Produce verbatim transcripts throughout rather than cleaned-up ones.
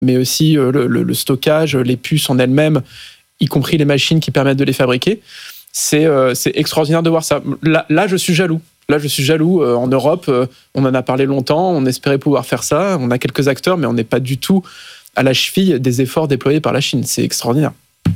mais aussi euh, le, le, le stockage, les puces en elles-mêmes, y compris les machines qui permettent de les fabriquer. C'est, euh, c'est extraordinaire de voir ça. Là, là je suis jaloux. Là, je suis jaloux. Euh, en Europe, euh, on en a parlé longtemps, on espérait pouvoir faire ça. On a quelques acteurs, mais on n'est pas du tout à la cheville des efforts déployés par la Chine. C'est extraordinaire.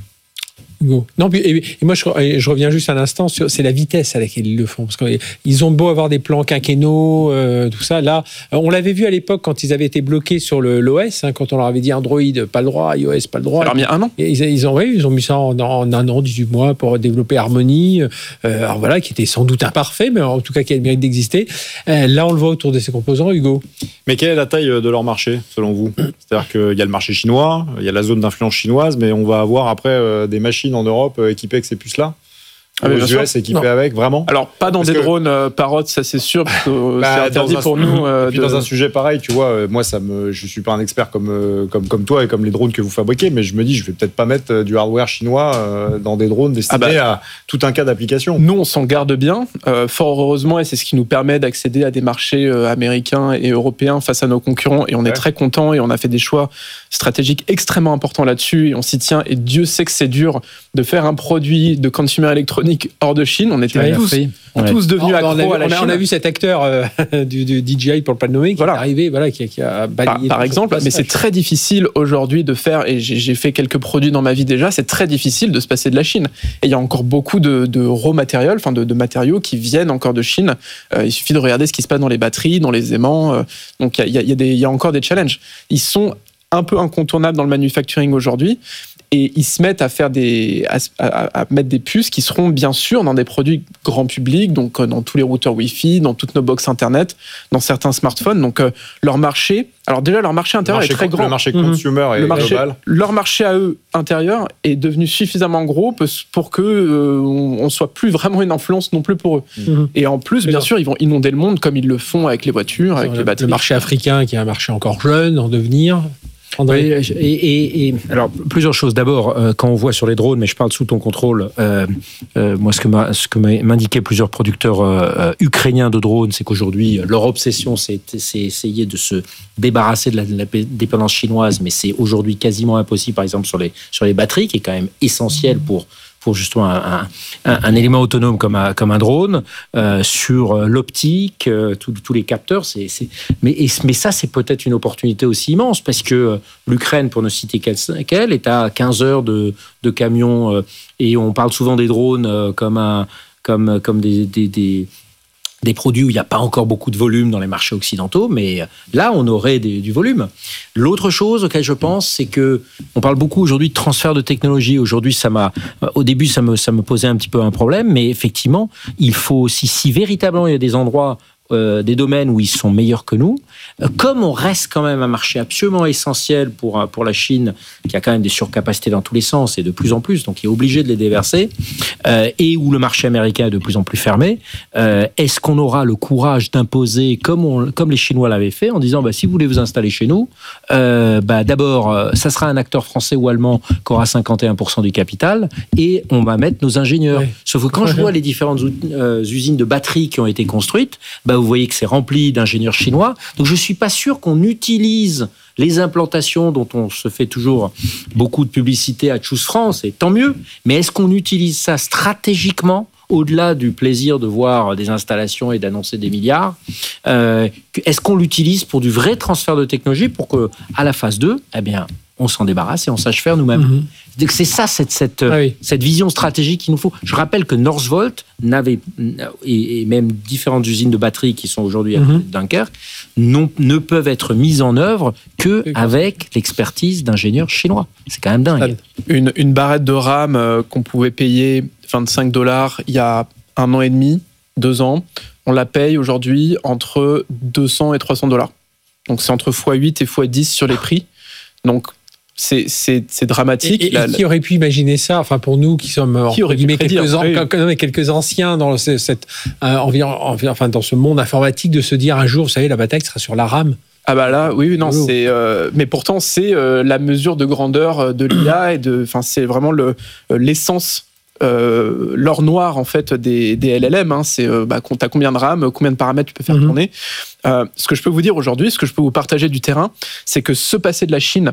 Go. Non, et, et moi, je, je reviens juste un instant sur c'est la vitesse à laquelle ils le font. Parce qu'ils ont beau avoir des plans quinquennaux, euh, tout ça. Là, on l'avait vu à l'époque quand ils avaient été bloqués sur le, l'O S, hein, quand on leur avait dit Android, pas le droit, iOS, pas le droit. Ça leur a mis un an. Ils, ils, ont, oui, ils ont mis ça en, en un an, dix-huit mois pour développer Harmony. Euh, alors voilà, qui était sans doute imparfait, mais en tout cas qui a le mérite d'exister. Euh, là, on le voit autour de ces composants, Hugo. Mais quelle est la taille de leur marché, selon vous ? C'est-à-dire qu'il y a le marché chinois, il y a la zone d'influence chinoise, mais on va avoir après euh, des machines en Europe euh, équipées avec ces puces-là. Ah, aux U S équipées avec, vraiment. Alors, pas dans parce des que... drones euh, Parrot, ça c'est sûr, parce que bah, c'est interdit un... pour nous. Euh, et puis de... dans un sujet pareil, tu vois, euh, moi, ça me... je ne suis pas un expert comme, euh, comme, comme toi et comme les drones que vous fabriquez, mais je me dis, je ne vais peut-être pas mettre euh, du hardware chinois euh, dans des drones destinés ah bah, à tout un cas d'application. Nous, on s'en garde bien, euh, fort heureusement, et c'est ce qui nous permet d'accéder à des marchés euh, américains et européens face à nos concurrents, et on ouais. est très contents, et on a fait des choix stratégiques extrêmement importants là-dessus, et on s'y tient, et Dieu sait que c'est dur de faire un produit de consumer électronique hors de Chine. On était tous, ouais. tous devenus on, accros on a, à la on a, Chine. On a vu cet acteur euh, du, du D J I, pour ne pas le nommer, qui voilà. est arrivé, voilà, qui, qui a balayé. Par, par exemple, mais c'est très difficile aujourd'hui de faire, et j'ai, j'ai fait quelques produits dans ma vie déjà, c'est très difficile de se passer de la Chine. Et il y a encore beaucoup de, de raw matériel, enfin de, de matériaux qui viennent encore de Chine. Euh, il suffit de regarder ce qui se passe dans les batteries, dans les aimants. Euh, donc il y a, il y a des, il y a encore des challenges. Ils sont un peu incontournables dans le manufacturing aujourd'hui. Et ils se mettent à faire des, à, à, à mettre des puces qui seront bien sûr dans des produits grand public, donc dans tous les routeurs Wi-Fi, dans toutes nos box internet, dans certains smartphones. Donc euh, leur marché, alors déjà leur marché intérieur marché est très con, grand. Le marché consumer mmh. est le marché, global. Leur marché à eux intérieur est devenu suffisamment gros pour que euh, on soit plus vraiment une influence non plus pour eux. Mmh. Et en plus, bien sûr, ils vont inonder le monde comme ils le font avec les voitures, avec le, les batteries. Le marché africain, qui est un marché encore jeune en devenir. Oui, et, et, et alors plusieurs choses. D'abord, euh, quand on voit sur les drones, mais je parle sous ton contrôle, euh, euh, moi ce que, m'a, ce que m'indiquaient plusieurs producteurs euh, ukrainiens de drones, c'est qu'aujourd'hui leur obsession, c'est, c'est essayer de se débarrasser de la, de la dépendance chinoise, mais c'est aujourd'hui quasiment impossible. Par exemple sur les sur les batteries, qui est quand même essentiel pour pour justement un, un, un élément autonome comme un, comme un drone, euh, sur l'optique, euh, tous les capteurs. C'est, c'est... Mais, et, mais ça, c'est peut-être une opportunité aussi immense, parce que l'Ukraine, pour ne citer qu'elle, est à quinze heures de, de camion, euh, et on parle souvent des drones euh, comme, un, comme, comme des... des, des des produits où il n'y a pas encore beaucoup de volume dans les marchés occidentaux, mais là, on aurait des, du volume. L'autre chose auquel je pense, c'est que on parle beaucoup aujourd'hui de transfert de technologie. Aujourd'hui, ça m'a, au début, ça me, ça me posait un petit peu un problème, mais effectivement, il faut aussi, si véritablement il y a des endroits, euh, des domaines où ils sont meilleurs que nous, euh, comme on reste quand même un marché absolument essentiel pour, pour la Chine, qui a quand même des surcapacités dans tous les sens et de plus en plus, donc qui est obligé de les déverser, euh, et où le marché américain est de plus en plus fermé, euh, est-ce qu'on aura le courage d'imposer, comme, on, comme les Chinois l'avaient fait, en disant bah, si vous voulez vous installer chez nous, euh, bah, d'abord, euh, ça sera un acteur français ou allemand qui aura cinquante et un pour cent du capital, et on va mettre nos ingénieurs. Oui. Sauf que quand je vois les différentes euh, usines de batteries qui ont été construites, bah, vous voyez que c'est rempli d'ingénieurs chinois. Donc je ne suis pas sûr qu'on utilise les implantations dont on se fait toujours beaucoup de publicité à Choose France, et tant mieux. Mais est-ce qu'on utilise ça stratégiquement, au-delà du plaisir de voir des installations et d'annoncer des milliards, euh, est-ce qu'on l'utilise pour du vrai transfert de technologie, pour qu'à la phase deux, eh bien, on s'en débarrasse et on sache faire nous-mêmes. Mmh. C'est ça, cette, cette, ah oui. cette vision stratégique qu'il nous faut. Je rappelle que Northvolt n'avait, et, et même différentes usines de batteries qui sont aujourd'hui à mmh. Dunkerque, non, ne peuvent être mises en œuvre qu'avec l'expertise d'ingénieurs chinois. C'est quand même dingue. Une, une barrette de RAM euh, qu'on pouvait payer vingt-cinq dollars il y a un an et demi, deux ans, on la paye aujourd'hui entre deux cents et trois cents dollars. Donc c'est entre fois huit et fois dix sur les prix. Donc C'est, c'est, c'est dramatique. Et, et, et qui aurait pu imaginer ça, enfin pour nous qui sommes qui aurait pu quelques, prédire, an, oui. quelques anciens dans, cette, euh, environ, enfin, dans ce monde informatique, de se dire un jour, vous savez, la bataille sera sur la RAM. Ah bah là, oui, non, oh. c'est, euh, mais pourtant c'est euh, la mesure de grandeur de l'I A et de, enfin c'est vraiment le, l'essence, euh, l'or noir en fait des, des L L M. Hein, c'est euh, bah, t'as combien de RAM, combien de paramètres tu peux faire mm-hmm. tourner. Euh, ce que je peux vous dire aujourd'hui, ce que je peux vous partager du terrain, c'est que se passer de la Chine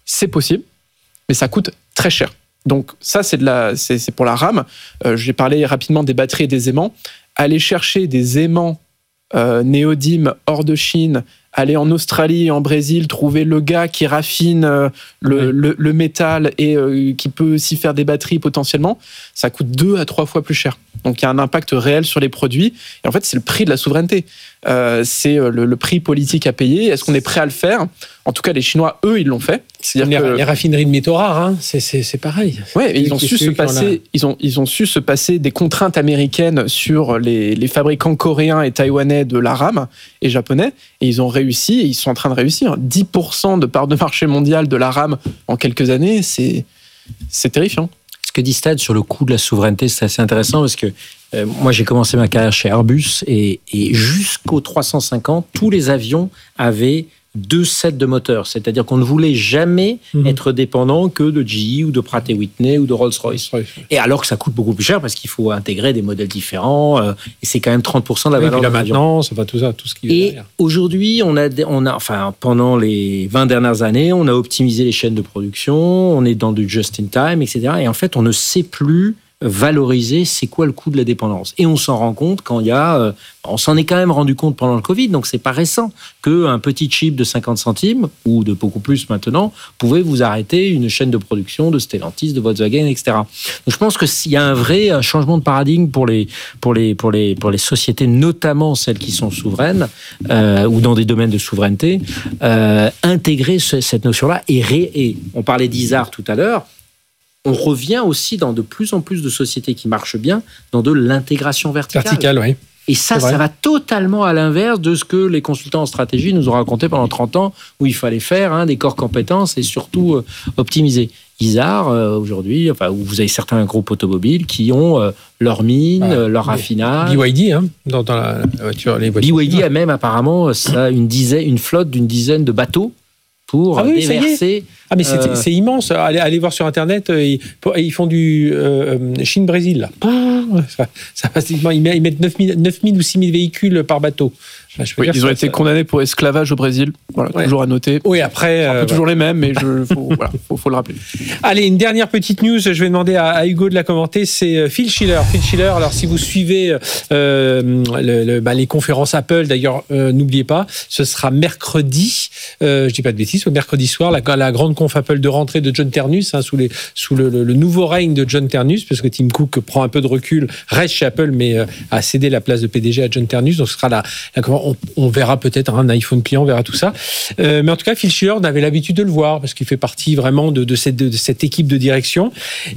c'est possible, mais ça coûte très cher. Donc ça, c'est, de la, c'est, c'est pour la RAM. Euh, j'ai parlé rapidement des batteries et des aimants. Aller chercher des aimants euh, néodymes hors de Chine, aller en Australie et en Brésil, trouver le gars qui raffine euh, le, ouais. le, le métal et euh, qui peut aussi faire des batteries potentiellement, ça coûte deux à trois fois plus cher. Donc il y a un impact réel sur les produits. Et en fait, c'est le prix de la souveraineté. Euh, c'est le, le prix politique à payer. Est-ce qu'on est prêt à le faire ? En tout cas, les Chinois, eux, ils l'ont fait. C'est-à-dire les, que... les raffineries de métaux rares, hein, c'est, c'est, c'est pareil. Ouais, ils ont su se passer. Ils ont, ils ont su se passer des contraintes américaines sur les, les fabricants coréens et taïwanais de la RAM et japonais, et ils ont réussi. Et ils sont en train de réussir. dix pour cent de part de marché mondial de la RAM en quelques années, c'est, c'est terrifiant. Ce que dit Stade sur le coût de la souveraineté, c'est assez intéressant parce que euh, moi j'ai commencé ma carrière chez Airbus et, et jusqu'au trois cent cinquante, tous les avions avaient deux sets de moteurs, c'est-à-dire qu'on ne voulait jamais mmh. être dépendant que de G E ou de Pratt et Whitney ou de Rolls-Royce. Oui. Et alors que ça coûte beaucoup plus cher parce qu'il faut intégrer des modèles différents euh, et c'est quand même trente pour cent de la oui, valeur de l'avion. Et puis la maintenance, enfin tout ça, tout ce qui est Et derrière. Aujourd'hui, on a, on a, enfin pendant les vingt dernières années, on a optimisé les chaînes de production, on est dans du just-in-time, et cetera. Et en fait, on ne sait plus valoriser c'est quoi le coût de la dépendance. Et on s'en rend compte quand il y a... Euh, on s'en est quand même rendu compte pendant le Covid, donc c'est pas récent, qu'un petit chip de cinquante centimes, ou de beaucoup plus maintenant, pouvait vous arrêter une chaîne de production de Stellantis, de Volkswagen, et cetera. Donc je pense qu'il y a un vrai un changement de paradigme pour les, pour les, pour les, pour les sociétés, notamment celles qui sont souveraines, euh, ou dans des domaines de souveraineté, euh, intégrer ce, cette notion-là. Et, ré, et on parlait d'Isar tout à l'heure, on revient aussi dans de plus en plus de sociétés qui marchent bien dans de l'intégration verticale. Verticale, oui. Et ça, ça va totalement à l'inverse de ce que les consultants en stratégie nous ont raconté pendant trente ans, où il fallait faire hein, des corps compétences et surtout euh, optimiser. Isar, euh, aujourd'hui, enfin, où vous avez certains groupes automobiles qui ont euh, leur mine, ah, euh, leur raffinage. B Y D, hein, dans, dans la voiture, les voitures. B Y D a même apparemment ça, une, dizaine, une flotte d'une dizaine de bateaux pour ah oui, déverser. Ah mais c'est, euh... c'est immense. Allez, allez voir sur internet, ils, ils font du euh, Chine-Brésil là. Ça, ça passe, ils mettent neuf mille ou six mille véhicules par bateau. Enfin, oui, dire, ils ont ça, été ça... condamnés pour esclavage au Brésil. Voilà, ouais. Toujours à noter. Oui, après, un peu euh, toujours ouais. les mêmes, mais il faut, voilà, faut, faut le rappeler. Allez, une dernière petite news. Je vais demander à, à Hugo de la commenter. C'est Phil Schiller. Phil Schiller. Alors, si vous suivez euh, le, le, bah, les conférences Apple, d'ailleurs, euh, n'oubliez pas, ce sera mercredi. Euh, je dis pas de bêtises, mercredi soir, la, la grande conf Apple de rentrée de John Ternus, hein, sous, les, sous le, le, le nouveau règne de John Ternus, parce que Tim Cook prend un peu de recul, reste chez Apple, mais euh, a cédé la place de P D G à John Ternus. Donc, ce sera la, la on, on verra peut-être un iPhone client, on verra tout ça. Euh, mais en tout cas, Phil Schiller, on avait l'habitude de le voir parce qu'il fait partie vraiment de, de, cette, de, de cette équipe de direction.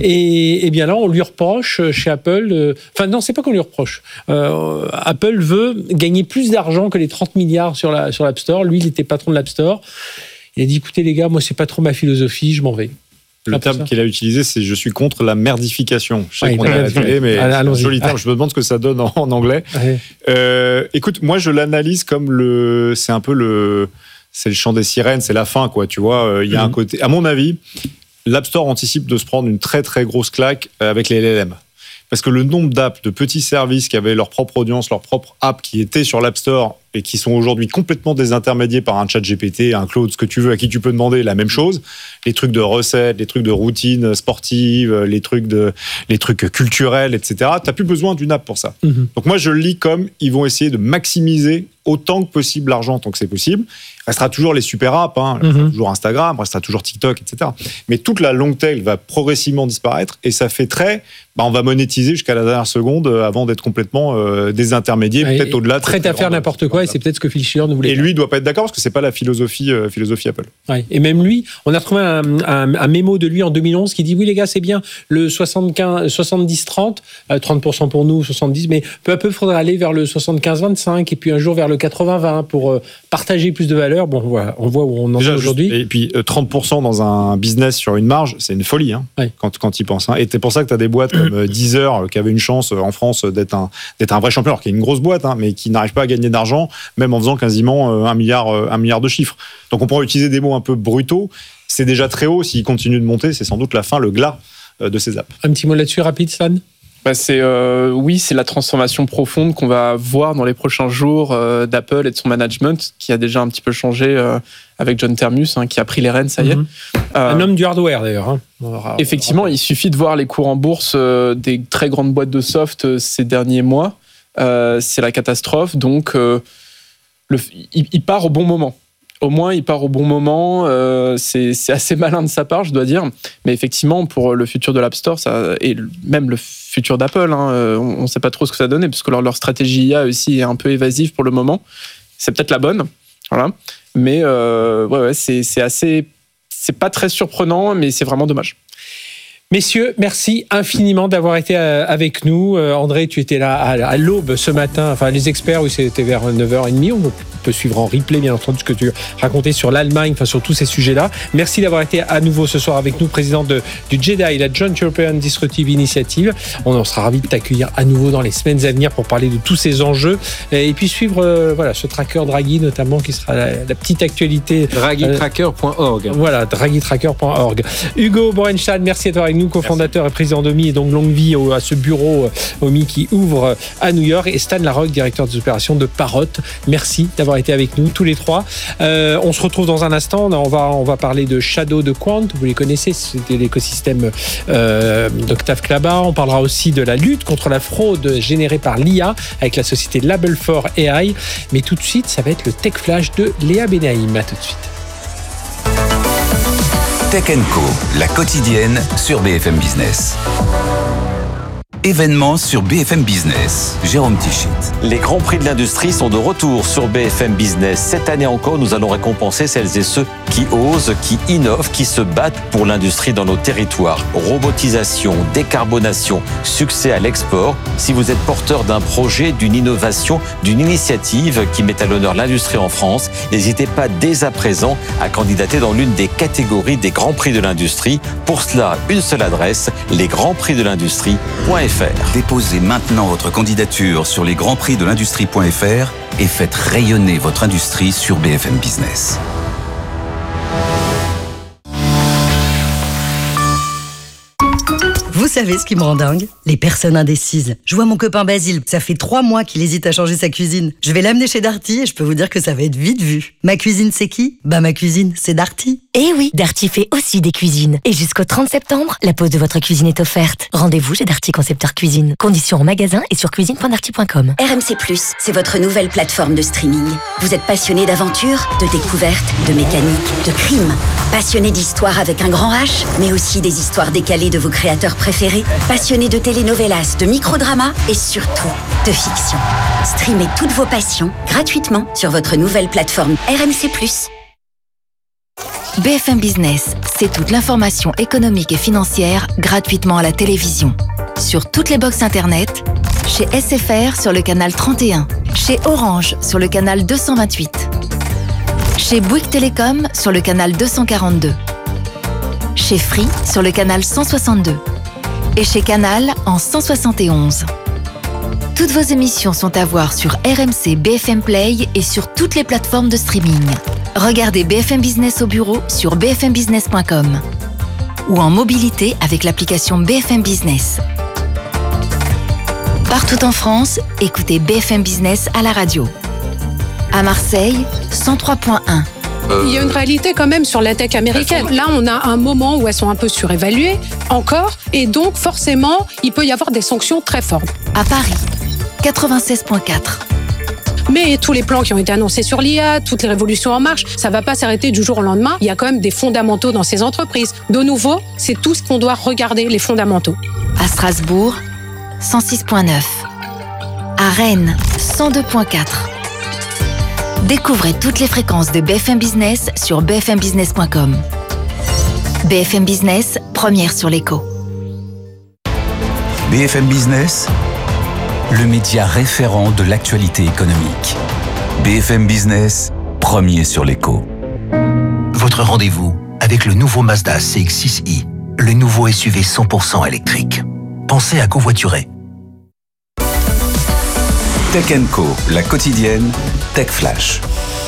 Et, et bien là, on lui reproche chez Apple. Euh, enfin, non, c'est pas qu'on lui reproche. Euh, Apple veut gagner plus d'argent que les trente milliards sur, la, sur l'App Store. Lui, il était patron de l'App Store. Il a dit écoutez, les gars, moi, c'est pas trop ma philosophie, je m'en vais. Le terme qu'il a utilisé, c'est « je suis contre la merdification ». Je sais ouais, qu'on est à la télé, mais allez, c'est un joli terme. Je me demande ce que ça donne en, en anglais. Ouais. Euh, écoute, moi, je l'analyse comme le... C'est un peu le... C'est le chant des sirènes, c'est la fin, quoi. Tu vois, il y a mm-hmm. un côté... À mon avis, l'App Store anticipe de se prendre une très, très grosse claque avec les L L M. Parce que le nombre d'apps, de petits services qui avaient leur propre audience, leur propre app qui étaient sur l'App Store et qui sont aujourd'hui complètement désintermédiés par un chat G P T, un Claude, ce que tu veux, à qui tu peux demander la même chose. Les trucs de recettes, les trucs de routine sportive, les trucs, de, les trucs culturels, et cetera. Tu n'as plus besoin d'une app pour ça. Mm-hmm. Donc moi, je le lis comme ils vont essayer de maximiser autant que possible l'argent, tant que c'est possible. Il restera toujours les super apps, hein. Il restera mm-hmm. toujours Instagram, il restera toujours TikTok, et cetera. Mais toute la long tail va progressivement disparaître et ça fait très... Bah, on va monétiser jusqu'à la dernière seconde avant d'être complètement euh, désintermédié, ouais, peut-être au-delà. Prêt à faire n'importe quoi, et c'est peut-être ce que Phil Schiller ne voulait pas. Et lui, il ne doit pas être d'accord parce que ce n'est pas la philosophie, euh, philosophie Apple. Ouais. Et même lui, on a trouvé un, un, un mémo de lui en deux mille onze qui dit oui, les gars, c'est bien le soixante-quinze, soixante-dix trente, euh, trente pour cent pour nous, soixante-dix, mais peu à peu, il faudrait aller vers le soixante-quinze vingt-cinq et puis un jour vers le quatre-vingts vingt pour euh, partager plus de valeur. Bon, voilà, on voit où on en est aujourd'hui. Et puis euh, trente pour cent dans un business sur une marge, c'est une folie hein, ouais. quand, quand il pense. Hein. Et c'est pour ça que tu as des boîtes comme euh, Deezer qui avait une chance en France d'être un, d'être un vrai champion, alors qui est une grosse boîte, hein, mais qui n'arrive pas à gagner d'argent, même en faisant quasiment un milliard, un milliard de chiffres. Donc on pourrait utiliser des mots un peu brutaux. C'est déjà très haut. S'il continue de monter, c'est sans doute la fin, le glas de ces apps. Un petit mot là-dessus rapide, Stan ? Bah c'est euh, oui, c'est la transformation profonde qu'on va voir dans les prochains jours euh, d'Apple et de son management, qui a déjà un petit peu changé euh, avec John Termus, hein, qui a pris les rênes, ça y est. Mm-hmm. Euh, Un homme du hardware d'ailleurs. Hein. Effectivement, il suffit de voir les cours en bourse euh, des très grandes boîtes de soft euh, ces derniers mois. Euh, c'est la catastrophe. Donc, euh, le, il, il part au bon moment. Au moins, il part au bon moment. Euh, c'est, c'est assez malin de sa part, je dois dire. Mais effectivement, pour le futur de l'App Store, ça, et même le futur d'Apple, hein, on ne sait pas trop ce que ça va donner, parce que leur, leur stratégie I A aussi est un peu évasive pour le moment. C'est peut-être la bonne, voilà. Mais euh, ouais, ouais, c'est, c'est assez, c'est pas très surprenant, mais c'est vraiment dommage. Messieurs, merci infiniment d'avoir été avec nous. André, tu étais là à l'aube ce matin. Enfin, les experts, oui, c'était vers neuf heures trente. On peut suivre en replay, bien entendu, ce que tu racontais sur l'Allemagne, enfin, sur tous ces sujets-là. Merci d'avoir été à nouveau ce soir avec nous, président de, du JEDI, la Joint European Disruptive Initiative. On en sera ravis de t'accueillir à nouveau dans les semaines à venir pour parler de tous ces enjeux. Et puis suivre euh, voilà, ce tracker Draghi, notamment, qui sera la, la petite actualité. Draghi tracker point org. Euh, voilà, Draghi tracker point org. Hugo Borenstein, merci d'être avec nous, cofondateur Merci. et président d'O M I, et donc longue vie au, à ce bureau O M I qui ouvre à New York, et Stan Larocque, directeur des opérations de Parrot. Merci d'avoir été avec nous tous les trois. Euh, on se retrouve dans un instant. On va, on va parler de Shadow de Quant. Vous les connaissez, c'était l'écosystème euh, d'Octave Klaba. On parlera aussi de la lutte contre la fraude générée par l'I A avec la société Label four A I. Mais tout de suite, ça va être le Tech Flash de Léa Benaïm. À tout de suite. Tech and Co, la quotidienne sur B F M Business. Événements sur B F M Business. Jérôme Tichit. Les grands prix de l'industrie sont de retour sur B F M Business. Cette année encore, nous allons récompenser celles et ceux qui osent, qui innovent, qui se battent pour l'industrie dans nos territoires. Robotisation, décarbonation, succès à l'export. Si vous êtes porteur d'un projet, d'une innovation, d'une initiative qui met à l'honneur l'industrie en France, n'hésitez pas dès à présent à candidater dans l'une des catégories des grands prix de l'industrie. Pour cela, une seule adresse, les grands prix de l'industrie point f r. Déposez maintenant votre candidature sur les grands prix de l'industrie point f r et faites rayonner votre industrie sur B F M Business. Vous savez ce qui me rend dingue ? Les personnes indécises. Je vois mon copain Basile, ça fait trois mois qu'il hésite à changer sa cuisine. Je vais l'amener chez Darty et je peux vous dire que ça va être vite vu. Ma cuisine, c'est qui ? Bah ma cuisine, c'est Darty. Eh oui, Darty fait aussi des cuisines. Et jusqu'au trente septembre, la pose de votre cuisine est offerte. Rendez-vous chez Darty Concepteur Cuisine. Conditions en magasin et sur cuisine point darty point com. R M C plus, c'est votre nouvelle plateforme de streaming. Vous êtes passionné d'aventure, de découverte, de mécanique, de crime. Passionné d'histoire avec un grand H, mais aussi des histoires décalées de vos créateurs préférés. Passionné de telenovelas, de microdramas et surtout de fiction. Streamez toutes vos passions gratuitement sur votre nouvelle plateforme R M C plus. B F M Business, c'est toute l'information économique et financière gratuitement à la télévision. Sur toutes les box internet, chez S F R sur le canal trente et un, chez Orange sur le canal deux cent vingt-huit, chez Bouygues Télécom sur le canal deux cent quarante-deux, chez Free sur le canal cent soixante-deux et chez Canal en cent soixante et onze. Toutes vos émissions sont à voir sur R M C B F M Play et sur toutes les plateformes de streaming. Regardez B F M Business au bureau sur b f m business point com ou en mobilité avec l'application B F M Business. Partout en France, écoutez B F M Business à la radio. À Marseille, cent trois point un. Il y a une réalité quand même sur la tech américaine. Là, on a un moment où elles sont un peu surévaluées, encore, et donc forcément, il peut y avoir des sanctions très fortes. À Paris, quatre-vingt-seize point quatre. Mais tous les plans qui ont été annoncés sur l'I A, toutes les révolutions en marche, ça ne va pas s'arrêter du jour au lendemain. Il y a quand même des fondamentaux dans ces entreprises. De nouveau, c'est tout ce qu'on doit regarder, les fondamentaux. À Strasbourg, cent six point neuf. À Rennes, cent deux point quatre. Découvrez toutes les fréquences de B F M Business sur b f m business point com. B F M Business, première sur l'écho. B F M Business, le média référent de l'actualité économique. B F M Business, premier sur l'écho. Votre rendez-vous avec le nouveau Mazda C X six i, le nouveau S U V cent pour cent électrique. Pensez à covoiturer. Tech and Co, la quotidienne, Tech Flash.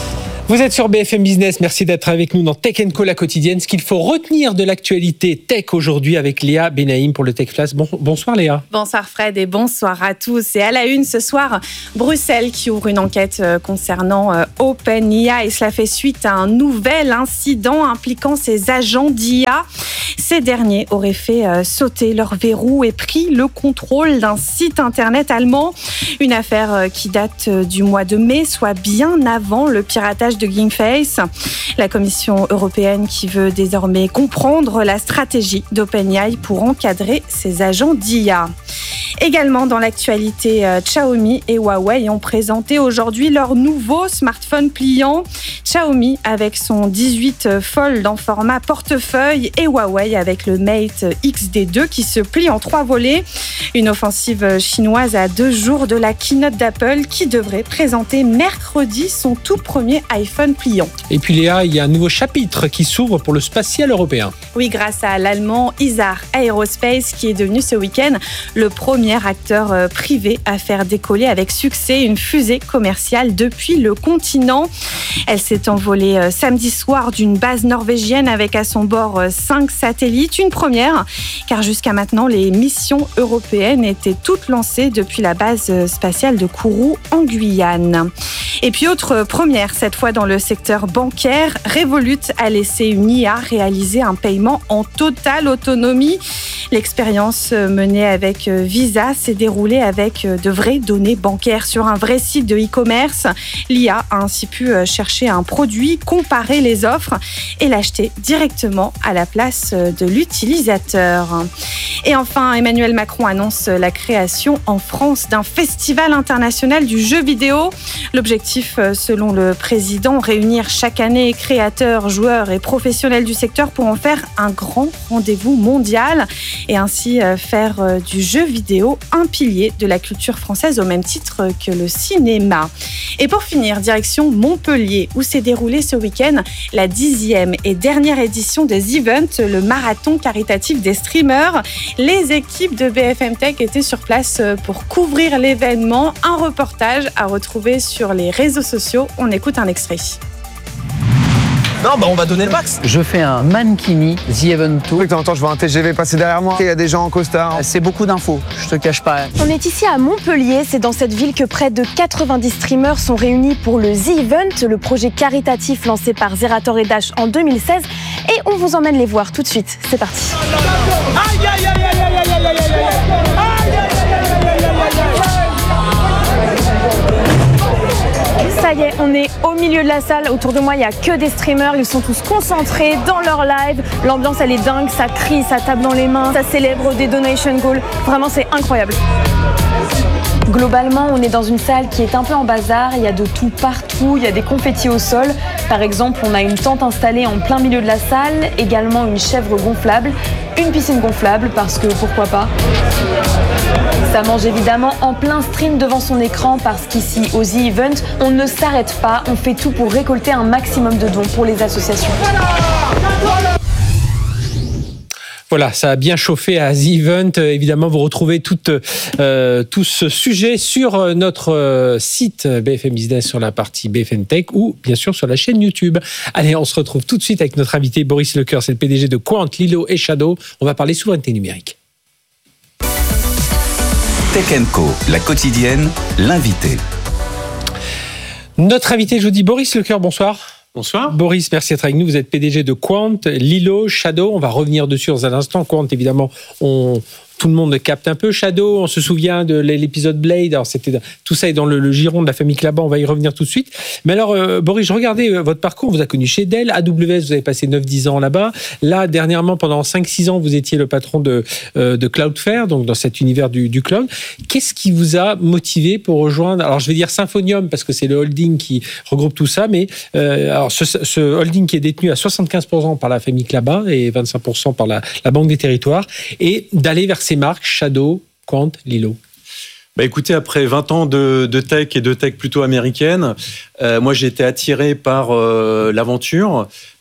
Vous êtes sur B F M Business, merci d'être avec nous dans Tech and Co, la quotidienne. Ce qu'il faut retenir de l'actualité tech aujourd'hui avec Léa Benaïm pour le Tech Flash. Bon, bonsoir Léa. Bonsoir Fred et bonsoir à tous. Et à la une ce soir, Bruxelles qui ouvre une enquête concernant OpenAI et cela fait suite à un nouvel incident impliquant ses agents d'I A. Ces derniers auraient fait sauter leur verrou et pris le contrôle d'un site internet allemand. Une affaire qui date du mois de mai, soit bien avant le piratage de GameFace. La Commission européenne qui veut désormais comprendre la stratégie d'OpenAI pour encadrer ses agents d'I A. Également dans l'actualité, Xiaomi et Huawei ont présenté aujourd'hui leur nouveau smartphone pliant. Xiaomi avec son dix-huit Fold en format portefeuille et Huawei avec le Mate X D deux qui se plie en trois volets. Une offensive chinoise à deux jours de la keynote d'Apple qui devrait présenter mercredi son tout premier iPhone pliant. Et puis Léa, il y a un nouveau chapitre qui s'ouvre pour le spatial européen. Oui, grâce à l'allemand Isar Aerospace qui est devenu ce week-end le premier acteur privé à faire décoller avec succès une fusée commerciale depuis le continent. Elle s'est envolée samedi soir d'une base norvégienne avec à son bord cinq satellites. Une première, car jusqu'à maintenant, les missions européennes étaient toutes lancées depuis la base spatiale de Kourou en Guyane. Et puis autre première, cette fois dans le secteur bancaire, Revolut a laissé une I A réaliser un paiement en totale autonomie. L'expérience menée avec Visa s'est déroulée avec de vraies données bancaires sur un vrai site de e-commerce. L'I A a ainsi pu chercher un produit, comparer les offres et l'acheter directement à la place de l'utilisateur. Et enfin, Emmanuel Macron annonce la création en France d'un festival international du jeu vidéo. L'objectif, selon le président, réunir chaque année créateurs, joueurs et professionnels du secteur pour en faire un grand rendez-vous mondial et ainsi faire du jeu vidéo un pilier de la culture française au même titre que le cinéma. Et pour finir, direction Montpellier où s'est déroulée ce week-end la dixième et dernière édition des Events, le marathon caritatif des streamers. Les équipes de B F M Tech étaient sur place pour couvrir l'événement. Un reportage à retrouver sur les réseaux sociaux. On écoute un extrait. Non, bah on va donner le max. Je fais un Mankini, The Event Tour. De temps en temps, je vois un T G V passer derrière moi. Il y a des gens en costard. C'est beaucoup d'infos, je te cache pas. On est ici à Montpellier. C'est dans cette ville que près de quatre-vingt-dix streamers sont réunis pour le The Event, le projet caritatif lancé par Zerator et Dash en deux mille seize. Et on vous emmène les voir tout de suite. C'est parti. Aïe, aïe, aïe, aïe, aïe, aïe, aïe, aïe, aïe, Ça y est, on est au milieu de la salle. Autour de moi, il n'y a que des streamers. Ils sont tous concentrés dans leur live. L'ambiance, elle est dingue. Ça crie, ça tape dans les mains. Ça célèbre des donation goals. Vraiment, c'est incroyable. Globalement, on est dans une salle qui est un peu en bazar. Il y a de tout partout. Il y a des confettis au sol. Par exemple, on a une tente installée en plein milieu de la salle. Également une chèvre gonflable. Une piscine gonflable, parce que pourquoi pas. Ça mange évidemment en plein stream devant son écran parce qu'ici, au The Event, on ne s'arrête pas. On fait tout pour récolter un maximum de dons pour les associations. Voilà, ça a bien chauffé à The Event. Évidemment, vous retrouvez tout, euh, tout ce sujet sur notre site B F M Business, sur la partie B F M Tech ou bien sûr sur la chaîne YouTube. Allez, on se retrouve tout de suite avec notre invité Boris Lecoeur, c'est le P D G de Quant, Lilo et Shadow. On va parler souveraineté numérique. Tech and Co, la quotidienne, l'invité. Notre invité, je vous dis Boris Lecoeur, bonsoir. Bonsoir. Boris, merci d'être avec nous. Vous êtes P D G de Quant, Lilo, Shadow. On va revenir dessus dans un instant. Quant, évidemment, on... tout le monde capte un peu. Shadow, on se souvient de l'épisode Blade. Alors, c'était, tout ça est dans le, le giron de la famille Clabin. On va y revenir tout de suite. Mais alors, euh, Boris, je regardais euh, votre parcours. On vous a connu chez Dell. A W S, vous avez passé neuf dix ans là-bas. Là, dernièrement, pendant cinq six ans, vous étiez le patron de, euh, de Cloudflare, donc dans cet univers du, du cloud. Qu'est-ce qui vous a motivé pour rejoindre, alors je vais dire Symphonium, parce que c'est le holding qui regroupe tout ça, mais euh, alors ce, ce holding qui est détenu à soixante-quinze pour cent par la famille Clabin et vingt-cinq pour cent par la, la Banque des Territoires, et d'aller vers ces marques Shadow, Quant, Lilo? Bah écoutez, après vingt ans de, de tech et de tech plutôt américaine, euh, moi j'ai été attiré par euh, l'aventure.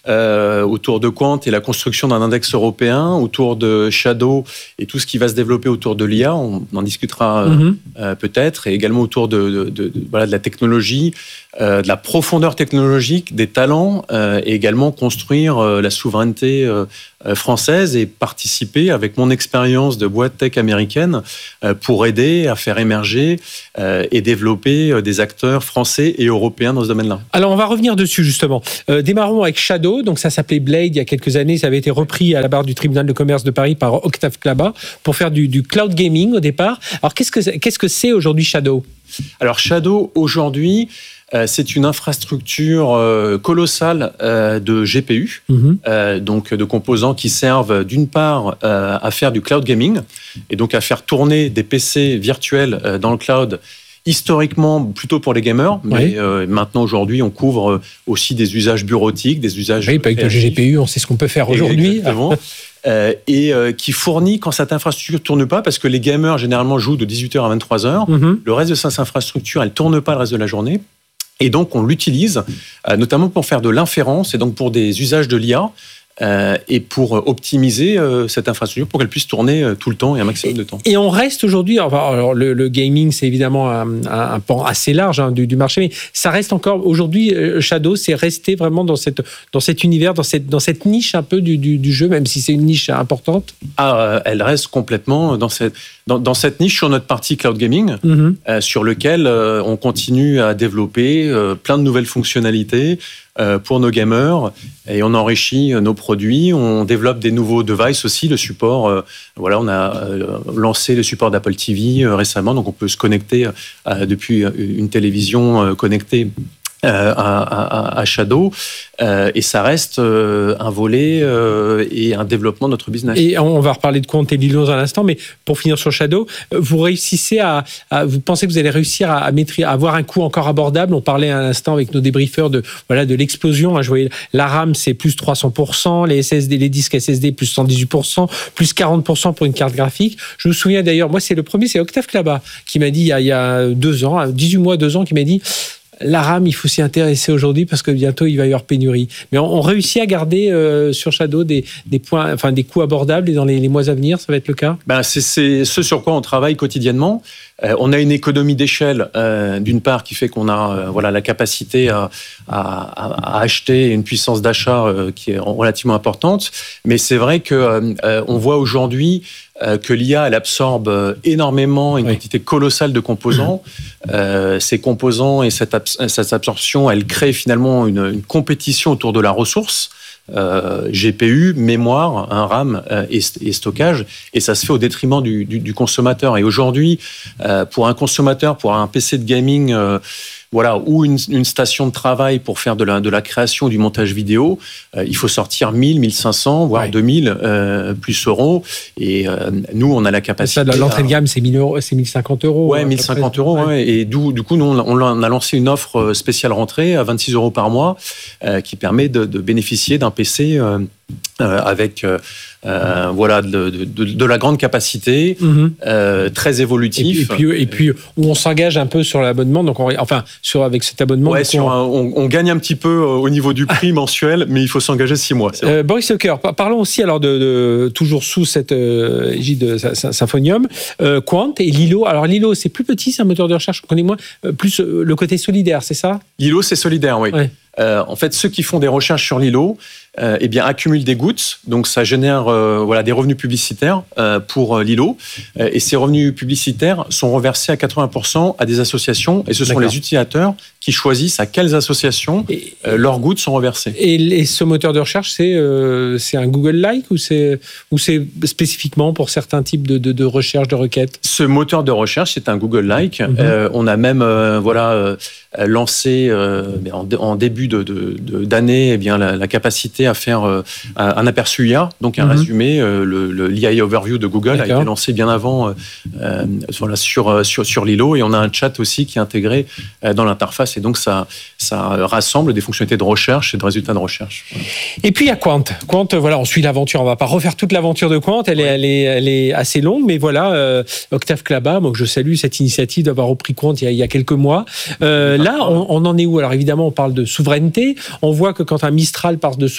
euh, autour de Quant et la construction d'un index européen, autour de Shadow et tout ce qui va se développer autour de l'I A. On en discutera euh, mm-hmm. euh, peut-être, et également autour de, de, de, de, voilà, de la technologie, euh, de la profondeur technologique, des talents, euh, et également construire euh, la souveraineté euh, française et participer avec mon expérience de boîte tech américaine euh, pour aider à faire émerger euh, et développer euh, des acteurs français et européens dans ce domaine-là. Alors on va revenir dessus justement. Euh, démarrons avec Shadow, donc ça s'appelait Blade il y a quelques années, ça avait été repris à la barre du tribunal de commerce de Paris par Octave Klaba pour faire du, du cloud gaming au départ. Alors qu'est-ce que c'est, qu'est-ce que c'est aujourd'hui Shadow ? Alors Shadow aujourd'hui, Euh, c'est une infrastructure euh, colossale euh, de G P U, mmh. euh, donc de composants qui servent d'une part euh, à faire du cloud gaming et donc à faire tourner des P C virtuels euh, dans le cloud. Historiquement, plutôt pour les gamers, mais oui. euh, maintenant, aujourd'hui, on couvre aussi des usages bureautiques, des usages... Oui, avec le G P U, on sait ce qu'on peut faire aujourd'hui. Exactement. euh, et euh, qui fournit, quand cette infrastructure ne tourne pas, parce que les gamers, généralement, jouent de dix-huit heures à vingt-trois heures, mmh. le reste de cette infrastructure, elle ne tourne pas le reste de la journée. Et donc, on l'utilise, euh, notamment pour faire de l'inférence, et donc pour des usages de l'I A, Euh, et pour optimiser euh, cette infrastructure pour qu'elle puisse tourner euh, tout le temps et un maximum de temps. Et on reste aujourd'hui, enfin, alors le, le gaming c'est évidemment un, un, un pan assez large hein, du, du marché, mais ça reste encore aujourd'hui, Shadow c'est resté vraiment dans, cette, dans cet univers, dans cette, dans cette niche un peu du, du, du jeu, même si c'est une niche importante. Ah, euh, elle reste complètement dans cette, dans, dans cette niche sur notre partie cloud gaming, mm-hmm. euh, sur lequel euh, on continue à développer euh, plein de nouvelles fonctionnalités pour nos gamers, et on enrichit nos produits, on développe des nouveaux devices aussi, le support, euh, voilà, on a euh, lancé le support d'Apple T V euh, récemment, donc on peut se connecter euh, depuis une télévision euh, connectée Euh, à, à, à Shadow, euh, et ça reste euh, un volet euh, et un développement de notre business. Et on va reparler de Quant et Lilo dans un instant, mais pour finir sur Shadow, vous réussissez à, à vous pensez que vous allez réussir à, à, maîtriser, à avoir un coût encore abordable. On parlait à l'instant avec nos débriefeurs de voilà de l'explosion. Hein, je voyais la RAM c'est plus trois cents pour cent, les S S D, les disques S S D plus cent dix-huit pour cent, plus quarante pour cent pour une carte graphique. Je me souviens d'ailleurs, moi c'est le premier, c'est Octave Klaba qui m'a dit il y a, il y a deux ans, dix-huit mois, deux ans, qui m'a dit la RAM, il faut s'y intéresser aujourd'hui parce que bientôt il va y avoir pénurie. Mais on, on réussit à garder euh, sur Shadow des, des points, enfin des coûts abordables, et dans les, les mois à venir, ça va être le cas. Ben c'est, c'est ce sur quoi on travaille quotidiennement. Euh, on a une économie d'échelle euh, d'une part qui fait qu'on a euh, voilà la capacité à, à, à acheter une puissance d'achat euh, qui est relativement importante. Mais c'est vrai que euh, on voit aujourd'hui que l'I A, elle absorbe énormément, une oui. quantité colossale de composants. Euh, ces composants et cette, abs- cette absorption, elle crée finalement une, une compétition autour de la ressource. Euh, G P U, mémoire, un RAM euh, et, et stockage, et ça se fait au détriment du, du, du consommateur. Et aujourd'hui, euh, pour un consommateur, pour un P C de gaming, euh, voilà, ou une, une station de travail pour faire de la, de la création, du montage vidéo, euh, il faut sortir mille, mille cinq cents, voire ouais. deux mille euh, plus euros. Et euh, nous, on a la capacité. Ça, l'entrée à... de gamme, c'est mille euros, c'est mille cinquante euros. Ouais, mille cinquante euros. Ouais. Ouais. Et d'où, du coup, nous, on a, on a lancé une offre spéciale rentrée à vingt-six euros par mois, euh, qui permet de, de bénéficier d'un P C euh, euh, avec euh, euh, voilà de, de, de, de la grande capacité, mm-hmm. euh, très évolutif. Et puis, et puis, et puis où on s'engage un peu sur l'abonnement, donc on, enfin sur avec cet abonnement. Ouais, sur on... Un, on, on gagne un petit peu au niveau du prix mensuel, mais il faut s'engager six mois. Euh, Boris Lecœur, parlons aussi alors de, de toujours sous cette euh, égide de Symfonium, euh, Quant et Lilo. Alors Lilo, c'est plus petit, c'est un moteur de recherche, on connaît moins, euh, plus euh, le côté solidaire, c'est ça ? Lilo, c'est solidaire, oui. Ouais. Euh, en fait, ceux qui font des recherches sur Lilo, euh, eh bien, accumulent des gouttes, donc ça génère euh, voilà, des revenus publicitaires euh, pour euh, Lilo, euh, et ces revenus publicitaires sont reversés à quatre-vingts pour cent à des associations, et ce sont D'accord. les utilisateurs qui choisissent à quelles associations et, euh, leurs gouttes sont reversées. Et, et ce moteur de recherche, c'est, euh, c'est un Google-like ou c'est, ou c'est spécifiquement pour certains types de, de, de recherche, de requêtes ? Ce moteur de recherche, c'est un Google-like. Mm-hmm. Euh, on a même euh, voilà, euh, lancé euh, en, en début de, de, de, d'année eh bien, la, la capacité à faire euh, un aperçu I A, donc un mm-hmm. résumé, euh, le, le l'I A Overview de Google D'accord. a été lancé bien avant euh, voilà, sur, sur, sur Lilo, et on a un chat aussi qui est intégré euh, dans l'interface, et donc ça, ça rassemble des fonctionnalités de recherche et de résultats de recherche. Voilà. Et puis il y a Quant. Quant, voilà, on suit l'aventure, on ne va pas refaire toute l'aventure de Quant, elle, ouais. est, elle, est, elle est assez longue, mais voilà, euh, Octave Klaba, moi je salue cette initiative d'avoir repris Quant il y a, il y a quelques mois. Euh, là, on, on en est où ? Alors évidemment, on parle de souveraineté, on voit que quand un Mistral parle de souveraineté,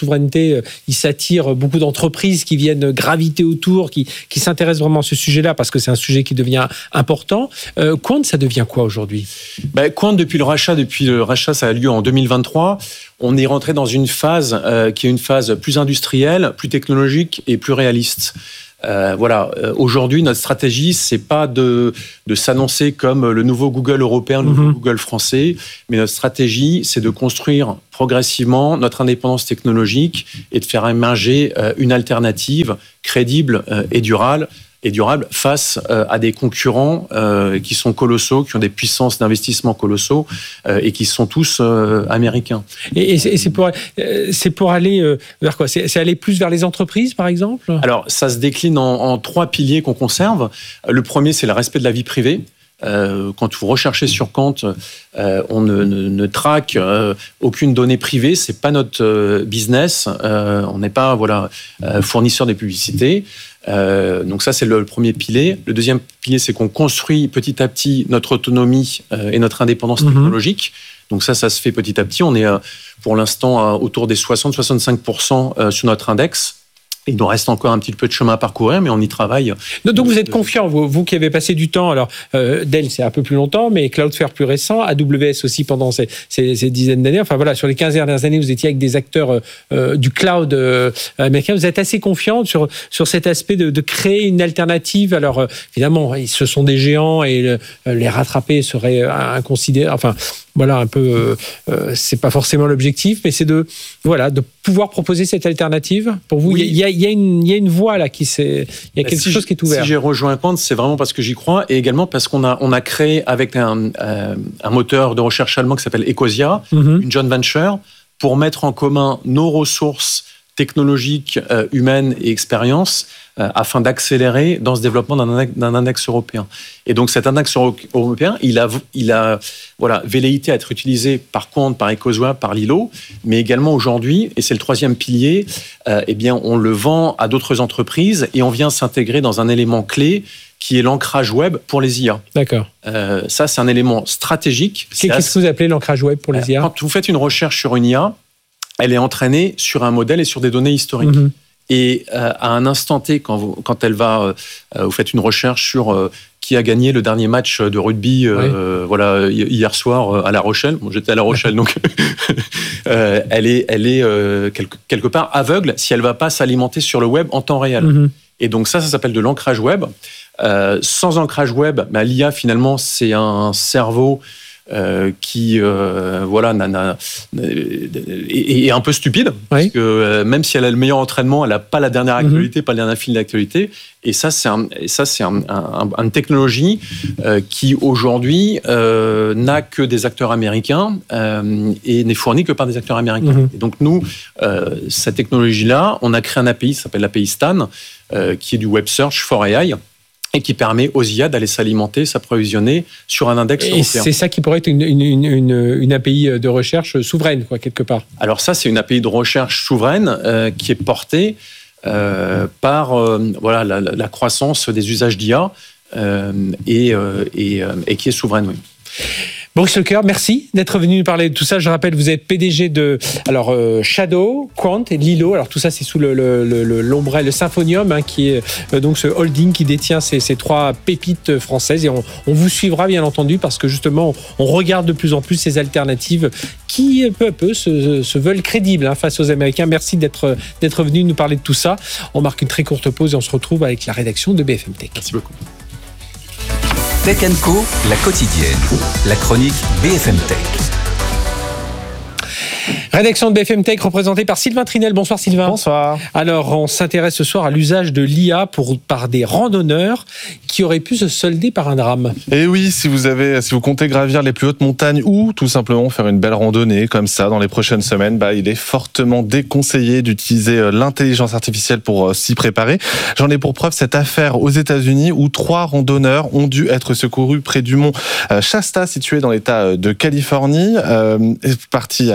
souveraineté, il s'attire beaucoup d'entreprises qui viennent graviter autour, qui, qui s'intéressent vraiment à ce sujet-là parce que c'est un sujet qui devient important. Euh, Quant, ça devient quoi aujourd'hui ? Ben, Quant, depuis le rachat, depuis le rachat, ça a lieu en deux mille vingt-trois. On est rentré dans une phase euh, qui est une phase plus industrielle, plus technologique et plus réaliste. Euh, voilà. Euh, aujourd'hui, notre stratégie, c'est pas de, de s'annoncer comme le nouveau Google européen, le nouveau mm-hmm. Google français, mais notre stratégie, c'est de construire progressivement notre indépendance technologique et de faire émerger euh, une alternative crédible euh, et durable. et durable face euh, à des concurrents euh, qui sont colossaux, qui ont des puissances d'investissement colossaux euh, et qui sont tous euh, américains. Et, et c'est, c'est, pour, c'est pour aller euh, vers quoi ? c'est, c'est aller plus vers les entreprises, par exemple ? Alors, ça se décline en, en trois piliers qu'on conserve. Le premier, c'est le respect de la vie privée. Euh, quand vous recherchez sur Quant, euh, on ne, ne, ne traque euh, aucune donnée privée. C'est pas notre euh, business. Euh, on n'est pas voilà euh, fournisseur des publicités. Euh, donc ça, c'est le, le premier pilier. Le deuxième pilier, c'est qu'on construit petit à petit notre autonomie euh, et notre indépendance mmh. technologique. Donc ça, ça se fait petit à petit. On est euh, pour l'instant euh, autour des soixante à soixante-cinq pour cent euh, sur notre index. Il nous reste encore un petit peu de chemin à parcourir, mais on y travaille. Donc vous êtes confiant, vous, vous qui avez passé du temps, alors euh, Dell c'est un peu plus longtemps, mais Cloudflare plus récent, A W S aussi pendant ces, ces, ces dizaines d'années, enfin voilà, sur les quinze dernières années, vous étiez avec des acteurs euh, du cloud euh, américain, vous êtes assez confiant sur, sur cet aspect de, de créer une alternative. Alors euh, évidemment, ce sont des géants et le, les rattraper serait inconsidéré, enfin voilà, un peu, euh, c'est pas forcément l'objectif, mais c'est de, voilà, de pouvoir proposer cette alternative. Pour vous, il oui. y, a, il y a une, il y a une voie là qui s'est, il y a quelque si chose qui est ouvert. Si j'ai rejoint Quant, c'est vraiment parce que j'y crois et également parce qu'on a, on a créé avec un, euh, un moteur de recherche allemand qui s'appelle Ecosia, mm-hmm. une joint venture, pour mettre en commun nos ressources technologiques, euh, humaines et expériences euh, afin d'accélérer dans ce développement d'un index, d'un index européen. Et donc cet index européen, il a, il a voilà, velléité à être utilisé par Quant, par Ecosia, par Lilo, mais également aujourd'hui, et c'est le troisième pilier, euh, eh bien on le vend à d'autres entreprises et on vient s'intégrer dans un élément clé qui est l'ancrage web pour les I A. D'accord. Euh, ça, c'est un élément stratégique. Qu'est-ce assez... que vous appelez l'ancrage web pour les I A ? Quand vous faites une recherche sur une I A, elle est entraînée sur un modèle et sur des données historiques. Mmh. Et euh, à un instant T, quand, vous, quand elle va, euh, vous faites une recherche sur euh, qui a gagné le dernier match de rugby, euh, oui. voilà, hier soir à La Rochelle. Bon, j'étais à La Rochelle, donc euh, elle est, elle est euh, quelque, quelque part aveugle si elle va pas s'alimenter sur le web en temps réel. Mmh. Et donc ça, ça s'appelle de l'ancrage web. Euh, sans ancrage web, bah, l'I A finalement, c'est un cerveau. Euh, qui euh, voilà n'a, n'a, est, est un peu stupide oui. parce que euh, même si elle a le meilleur entraînement, elle n'a pas la dernière actualité, mm-hmm. pas le dernier fil d'actualité. Et ça, c'est un, et ça, c'est un, un, une technologie euh, qui aujourd'hui euh, n'a que des acteurs américains euh, et n'est fournie que par des acteurs américains. Mm-hmm. Et donc nous, euh, cette technologie-là, on a créé un A P I, ça s'appelle l'A P I Stan, euh, qui est du Web Search for A I. Et qui permet aux I A d'aller s'alimenter, s'approvisionner sur un index et européen. C'est ça qui pourrait être une, une, une, une A P I de recherche souveraine, quoi, quelque part. Alors ça, c'est une A P I de recherche souveraine euh, qui est portée euh, par euh, voilà, la, la croissance des usages d'I A euh, et, euh, et, euh, et qui est souveraine, oui. Boris Lecœur, merci d'être venu nous parler de tout ça. Je rappelle, vous êtes P D G de alors euh, Shadow, Quant et Lilo. Alors tout ça, c'est sous le, le, le, l'ombrelle, le Symphonium, hein, qui est euh, donc ce holding qui détient ces, ces trois pépites françaises. Et on, on vous suivra bien entendu parce que justement, on regarde de plus en plus ces alternatives qui peu à peu se, se veulent crédibles hein, face aux Américains. Merci d'être d'être venu nous parler de tout ça. On marque une très courte pause et on se retrouve avec la rédaction de B F M Tech. Merci beaucoup. Tech and Co, la quotidienne, la chronique B F M Tech. Rédaction de B F M Tech représentée par Sylvain Trinel. Bonsoir Sylvain. Bonsoir. Alors on s'intéresse ce soir à l'usage de l'I A pour, par des randonneurs qui auraient pu se solder par un drame. Et oui, si vous, avez, si vous comptez gravir les plus hautes montagnes ou tout simplement faire une belle randonnée comme ça dans les prochaines semaines, bah, il est fortement déconseillé d'utiliser l'intelligence artificielle pour s'y préparer. J'en ai pour preuve cette affaire aux États-Unis où trois randonneurs ont dû être secourus près du mont Shasta situé dans l'État de Californie. Euh, partis à trois heures du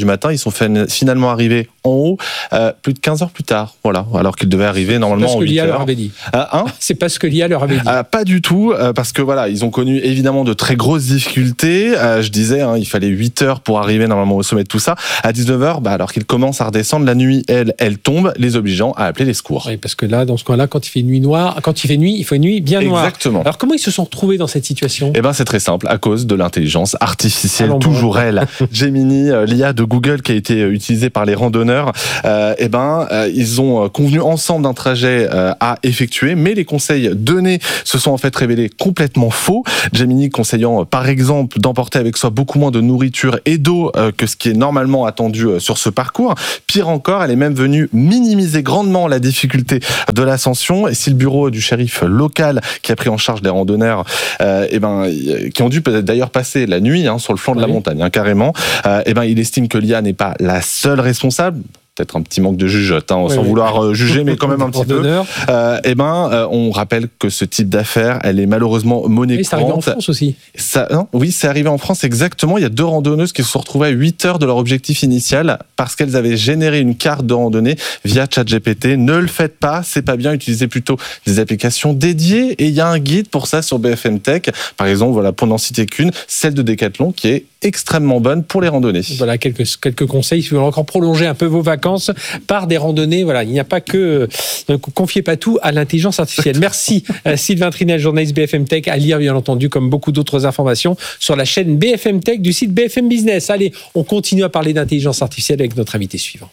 matin. Ils sont finalement arrivés en haut euh, plus de quinze heures plus tard. Voilà, alors qu'ils devaient arriver normalement en huit heures. C'est pas ce que l'I A leur avait dit. Euh, hein C'est pas ce que l'I A leur avait dit. Euh, pas du tout, euh, parce que voilà, ils ont connu évidemment de très grosses difficultés. Euh, je disais, hein, il fallait huit heures pour arriver normalement au sommet de tout ça. À dix-neuf heures, bah, alors qu'ils commencent à redescendre, la nuit, elle, elle tombe, les obligeant à appeler les secours. Oui, parce que là, dans ce coin-là, quand il fait nuit noire, quand il fait nuit, il faut une nuit bien noire. Exactement. Alors comment ils se sont retrouvés dans cette situation ? Eh ben, c'est très simple, à cause de l'intelligence artificielle, ah, toujours bon. elle. Gemini, euh, l'I A de Google qui a été euh, utilisée par les randonneurs, euh, eh ben, euh, ils ont euh, convenu ensemble d'un trajet euh, à effectuer, mais les conseils donnés se sont en fait révélés complètement faux. Gemini conseillant, euh, par exemple, d'emporter avec soi beaucoup moins de nourriture et d'eau euh, que ce qui est normalement attendu euh, sur ce parcours. Pire encore, elle est même venue minimiser grandement la difficulté de l'ascension. Et si le bureau du shérif local qui a pris en charge les randonneurs, euh, eh ben, qui ont dû peut-être d'ailleurs passer la nuit hein, sur le flanc de la oui. montagne, hein, carrément, euh, eh ben, il estime que l'I A n'est pas la seule responsable. Peut-être un petit manque de jugeote, hein, oui, sans oui. vouloir euh, juger, mais quand même un petit peu. Euh, eh ben, euh, on rappelle que ce type d'affaire, elle est malheureusement monnaie courante. C'est arrivé en France aussi. Ça, non, oui, c'est arrivé en France exactement. Il y a deux randonneuses qui se sont retrouvées à huit heures de leur objectif initial parce qu'elles avaient généré une carte de randonnée via ChatGPT. Ne le faites pas, c'est pas bien. Utilisez plutôt des applications dédiées. Et il y a un guide pour ça sur B F M Tech. Par exemple, voilà, pour n'en citer qu'une, celle de Decathlon, qui est extrêmement bonne pour les randonnées. Voilà quelques quelques conseils si vous voulez encore prolonger un peu vos vacances par des randonnées. Voilà, il n'y a pas que ne confiez pas tout à l'intelligence artificielle. Merci Sylvain Trinel, journaliste B F M Tech, à lire bien entendu comme beaucoup d'autres informations sur la chaîne B F M Tech du site B F M Business. Allez, on continue à parler d'intelligence artificielle avec notre invité suivant.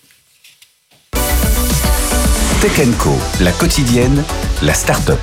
Tech and Co, la quotidienne, la start-up.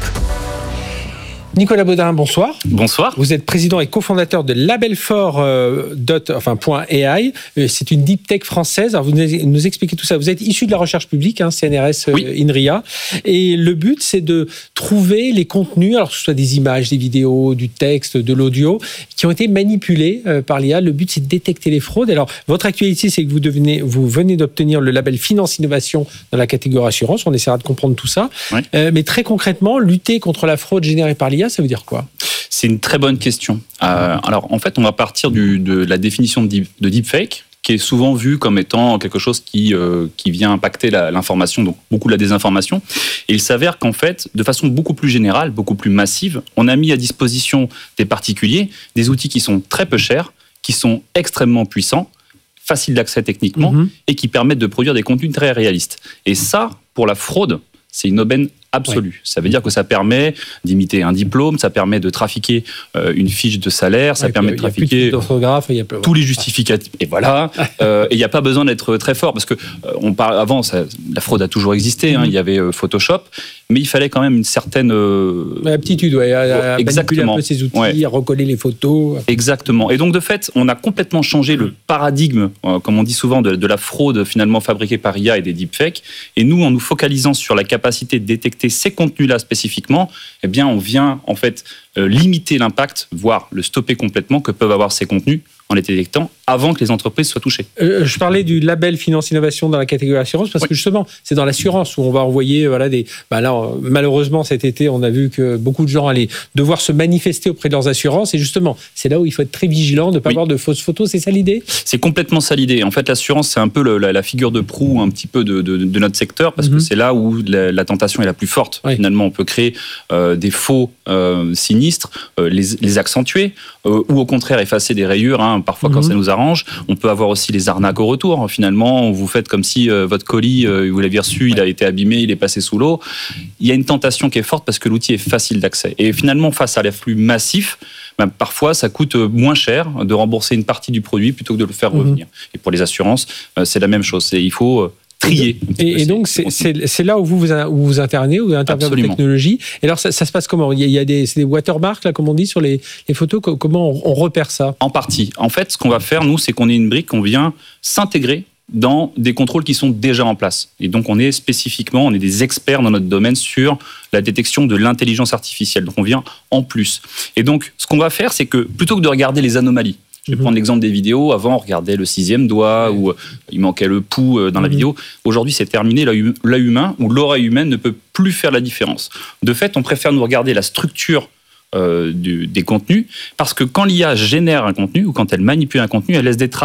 Nicolas Baudin, bonsoir. Bonsoir. Vous êtes président et cofondateur de Labelfor, euh, dot, enfin, .A I. C'est une deep tech française. Alors vous nous expliquez tout ça. Vous êtes issu de la recherche publique, hein, C N R S, oui. euh, INRIA. Et le but, c'est de trouver les contenus, alors que ce soit des images, des vidéos, du texte, de l'audio, qui ont été manipulés euh, par l'I A. Le but, c'est de détecter les fraudes. Alors, votre actualité, c'est que vous, devenez, vous venez d'obtenir le label Finance Innovation dans la catégorie assurance. On essaiera de comprendre tout ça. Oui. Euh, mais très concrètement, lutter contre la fraude générée par l'I A, ça veut dire quoi ? C'est une très bonne question. Euh, alors, en fait, on va partir du, de la définition de, deep, de deepfake, qui est souvent vu comme étant quelque chose qui, euh, qui vient impacter la, l'information, donc beaucoup la désinformation. Et il s'avère qu'en fait, de façon beaucoup plus générale, beaucoup plus massive, on a mis à disposition des particuliers des outils qui sont très peu chers, qui sont extrêmement puissants, faciles d'accès techniquement, mmh. et qui permettent de produire des contenus très réalistes. Et ça, pour la fraude, c'est une aubaine absolue. Ouais. Ça veut dire que ça permet d'imiter un diplôme, ça permet de trafiquer euh, une fiche de salaire, ça ouais, permet de trafiquer de y a tous les justificatifs. Et voilà. euh, et il n'y a pas besoin d'être très fort parce que euh, on parle avant, ça, la fraude a toujours existé. Hein, mm-hmm. Il y avait euh, Photoshop, mais il fallait quand même une certaine euh... aptitude, ouais, à, à manipuler un peu ces outils, ouais. à recoller les photos. Exactement. Et donc de fait, on a complètement changé mm-hmm. le paradigme, euh, comme on dit souvent, de, de la fraude finalement fabriquée par I A et des deepfakes. Et nous, en nous focalisant sur la capacité de détecter ces contenus-là spécifiquement, eh bien, on vient en fait euh, limiter l'impact, voire le stopper complètement que peuvent avoir ces contenus en les détectant avant que les entreprises soient touchées. Euh, je parlais du label Finance Innovation dans la catégorie assurance parce oui. que justement, c'est dans l'assurance où on va envoyer voilà des. Bah là, malheureusement cet été, on a vu que beaucoup de gens allaient devoir se manifester auprès de leurs assurances et justement, c'est là où il faut être très vigilant de ne pas oui. avoir de fausses photos. C'est ça l'idée ? C'est complètement ça l'idée. En fait, l'assurance, c'est un peu le, la, la figure de proue un petit peu de, de, de notre secteur parce mm-hmm. que c'est là où la, la tentation est la plus forte. Oui. Finalement, on peut créer euh, des faux euh, sinistres, euh, les, les accentuer euh, ou au contraire effacer des rayures. Hein, parfois mmh. quand ça nous arrange. On peut avoir aussi les arnaques au retour. Finalement, vous faites comme si euh, votre colis, euh, vous l'avez reçu, il a été abîmé, il est passé sous l'eau. Il y a une tentation qui est forte parce que l'outil est facile d'accès. Et finalement, face à l'afflux massif, ben, parfois, ça coûte moins cher de rembourser une partie du produit plutôt que de le faire revenir. Mmh. Et pour les assurances, euh, c'est la même chose. C'est, il faut... Euh, trier. Et, et donc, c'est, c'est, c'est là où vous vous, où vous intervenez, où vous intervenez en technologie. Et alors, ça, ça se passe comment ? Il y a, il y a des, c'est des watermarks, là, comme on dit, sur les, les photos. Comment on, on repère ça ? En partie. En fait, ce qu'on va faire, nous, c'est qu'on est une brique, on vient s'intégrer dans des contrôles qui sont déjà en place. Et donc, on est spécifiquement, on est des experts dans notre domaine sur la détection de l'intelligence artificielle. Donc, on vient en plus. Et donc, ce qu'on va faire, c'est que plutôt que de regarder les anomalies, je vais mmh. prendre l'exemple des vidéos. Avant, on regardait le sixième doigt ou il manquait le pouls dans la mmh. vidéo. Aujourd'hui, c'est terminé. L'œil, l'œil humain ou l'oreille humaine ne peut plus faire la différence. De fait, on préfère nous regarder la structure euh, du, des contenus parce que quand l'I A génère un contenu ou quand elle manipule un contenu, elle laisse des traces.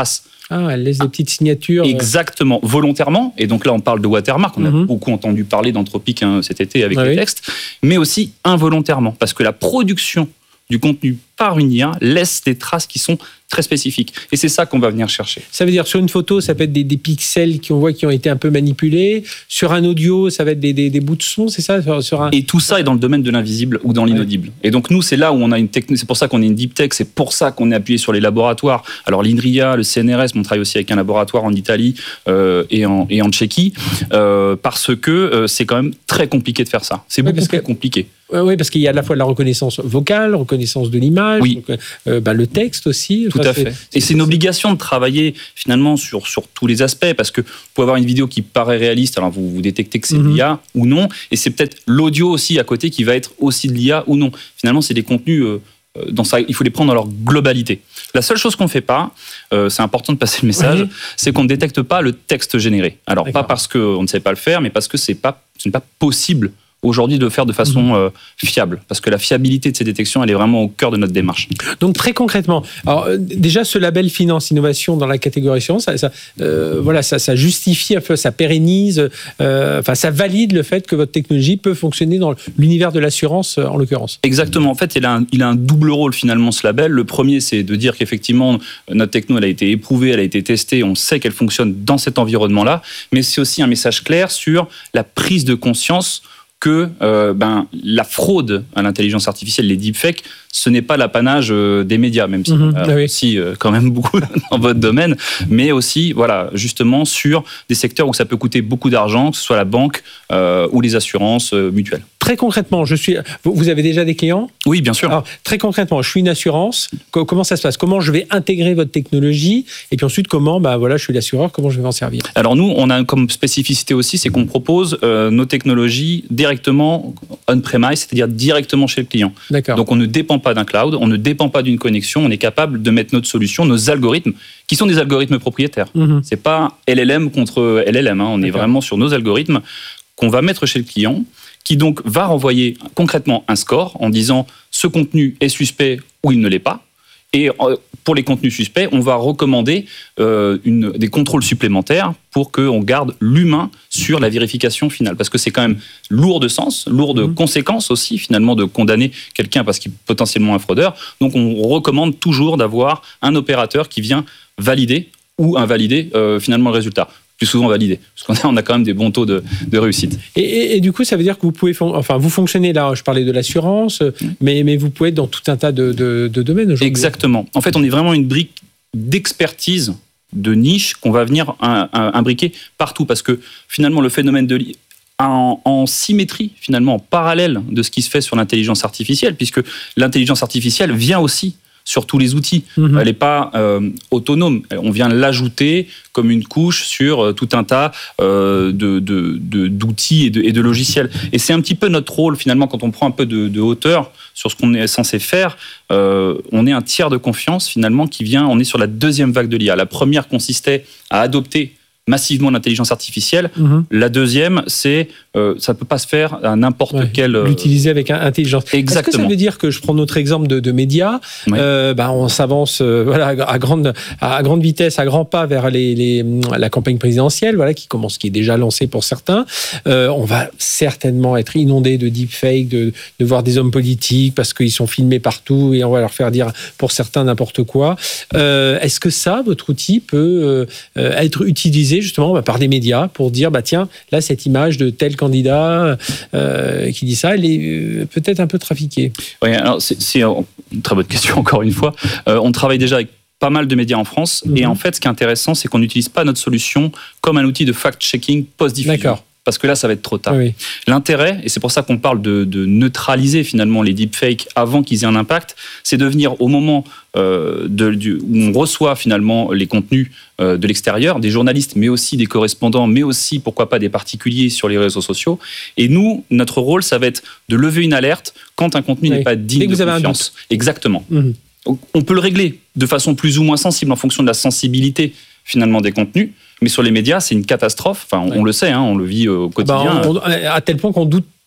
Ah, elle laisse des petites signatures. Exactement, volontairement. Et donc là, on parle de watermark. On mm-hmm. a beaucoup entendu parler d'Anthropic hein, cet été avec ah, les oui. textes, mais aussi involontairement, parce que la production du contenu par une I A laisse des traces qui sont très spécifiques. Et c'est ça qu'on va venir chercher. Ça veut dire, sur une photo, ça peut être des, des pixels qu'on voit qui ont été un peu manipulés. Sur un audio, ça va être des, des, des bouts de son, c'est ça sur, sur un... Et tout ça est dans le domaine de l'invisible ou dans l'inaudible. Ouais. Et donc, nous, c'est là où on a une technique. C'est pour ça qu'on est une deep tech. C'est pour ça qu'on est appuyé sur les laboratoires. Alors, l'INRIA, le C N R S, on travaille aussi avec un laboratoire en Italie euh, et, en, et en Tchéquie, euh, parce que euh, c'est quand même très compliqué de faire ça. C'est beaucoup ouais, plus que... compliqué. Oui, parce qu'il y a à la fois de la reconnaissance vocale, reconnaissance de l'image, oui. donc, euh, bah, le texte aussi. Tout enfin, à fait. C'est, et c'est une obligation de travailler finalement sur, sur tous les aspects, parce que vous pouvez avoir une vidéo qui paraît réaliste, alors vous, vous détectez que c'est mm-hmm. de l'I A ou non, et c'est peut-être l'audio aussi à côté qui va être aussi de l'I A ou non. Finalement, c'est des contenus, euh, dans ça, il faut les prendre dans leur globalité. La seule chose qu'on ne fait pas, euh, c'est important de passer le message, oui. c'est qu'on ne détecte pas le texte généré. Alors, D'accord. pas parce qu'on ne sait pas le faire, mais parce que c'est pas, ce n'est pas possible aujourd'hui de le faire de façon mmh. euh, fiable, parce que la fiabilité de ces détections, elle est vraiment au cœur de notre démarche. Donc très concrètement, alors, déjà ce label Finance Innovation dans la catégorie assurance, ça, ça, euh, voilà, ça, ça justifie, ça pérennise, euh, enfin ça valide le fait que votre technologie peut fonctionner dans l'univers de l'assurance en l'occurrence. Exactement. En fait, il a un, il a un double rôle finalement ce label. Le premier, c'est de dire qu'effectivement notre techno, elle a été éprouvée, elle a été testée, on sait qu'elle fonctionne dans cet environnement-là, mais c'est aussi un message clair sur la prise de conscience que euh, ben, la fraude à l'intelligence artificielle, les deepfakes, ce n'est pas l'apanage euh, des médias, même si, mmh, euh, oui. si euh, quand même beaucoup dans votre domaine, mais aussi, voilà, justement sur des secteurs où ça peut coûter beaucoup d'argent, que ce soit la banque euh, ou les assurances euh, mutuelles. Très concrètement, je suis. Vous avez déjà des clients ? Oui, bien sûr. Alors, très concrètement, je suis une assurance. Comment ça se passe ? Comment je vais intégrer votre technologie ? Et puis ensuite, comment, bah voilà, je suis l'assureur, comment je vais m'en servir ? Alors nous, on a comme spécificité aussi, c'est qu'on propose euh, nos technologies directement on-premise, c'est-à-dire directement chez le client. D'accord. Donc on ne dépend pas d'un cloud, on ne dépend pas d'une connexion, on est capable de mettre notre solution, nos algorithmes, qui sont des algorithmes propriétaires. Mmh. C'est pas L L M contre L L M, hein. On D'accord. est vraiment sur nos algorithmes qu'on va mettre chez le client, qui donc va renvoyer concrètement un score en disant ce contenu est suspect ou il ne l'est pas. Et pour les contenus suspects, on va recommander euh, une, des contrôles supplémentaires pour qu'on garde l'humain sur la vérification finale. Parce que c'est quand même lourd de sens, lourd de mmh. conséquences aussi, finalement, de condamner quelqu'un parce qu'il est potentiellement un fraudeur. Donc on recommande toujours d'avoir un opérateur qui vient valider ou invalider euh, finalement le résultat. Plus souvent validé, parce qu'on a, on a quand même des bons taux de, de réussite. Et, et, et du coup, ça veut dire que vous pouvez, enfin, vous fonctionnez là, je parlais de l'assurance, mmh. mais, mais vous pouvez être dans tout un tas de, de, de domaines aujourd'hui. Exactement. En fait, on est vraiment une brique d'expertise, de niche, qu'on va venir un, un, imbriquer partout, parce que finalement, le phénomène de l'I A, en, en symétrie, finalement, en parallèle de ce qui se fait sur l'intelligence artificielle, puisque l'intelligence artificielle vient aussi sur tous les outils. Mmh. Elle n'est pas euh, autonome. On vient l'ajouter comme une couche sur euh, tout un tas euh, de, de, de, d'outils et de, et de logiciels. Et c'est un petit peu notre rôle, finalement, quand on prend un peu de, de hauteur sur ce qu'on est censé faire. Euh, on est un tiers de confiance, finalement, qui vient... On est sur la deuxième vague de l'I A. La première consistait à adopter massivement l'intelligence artificielle. Mmh. La deuxième, c'est euh, ça ne peut pas se faire à n'importe ouais, quel... Euh... L'utiliser avec intelligence. Exactement. Est-ce que ça veut dire que, je prends notre exemple de, de médias, oui. euh, bah, on s'avance euh, voilà, à, grande, à grande vitesse, à grands pas vers les, les, la campagne présidentielle, voilà, qui commence, qui est déjà lancée pour certains. Euh, on va certainement être inondé de deepfakes, de, de voir des hommes politiques parce qu'ils sont filmés partout et on va leur faire dire pour certains n'importe quoi. Euh, est-ce que ça, votre outil, peut euh, être utilisé justement bah, par des médias pour dire bah tiens là cette image de tel candidat euh, qui dit ça elle est euh, peut-être un peu trafiquée. Oui, alors c'est, c'est une très bonne question encore une fois. Euh, on travaille déjà avec pas mal de médias en France mmh. et en fait ce qui est intéressant c'est qu'on n'utilise pas notre solution comme un outil de fact-checking post-diffusion. D'accord. Parce que là, ça va être trop tard. Oui. L'intérêt, et c'est pour ça qu'on parle de, de neutraliser finalement les deepfakes avant qu'ils aient un impact, c'est de venir au moment euh, de, du, où on reçoit finalement les contenus euh, de l'extérieur, des journalistes, mais aussi des correspondants, mais aussi, pourquoi pas, des particuliers sur les réseaux sociaux. Et nous, notre rôle, ça va être de lever une alerte quand un contenu oui. n'est pas digne de vous avez confiance. Un Exactement. Mmh. On peut le régler de façon plus ou moins sensible en fonction de la sensibilité finalement des contenus. Mais sur les médias, c'est une catastrophe. Enfin, on, ouais. on le sait, hein, on le vit au quotidien. Bah, on, on, à tel point qu'on doute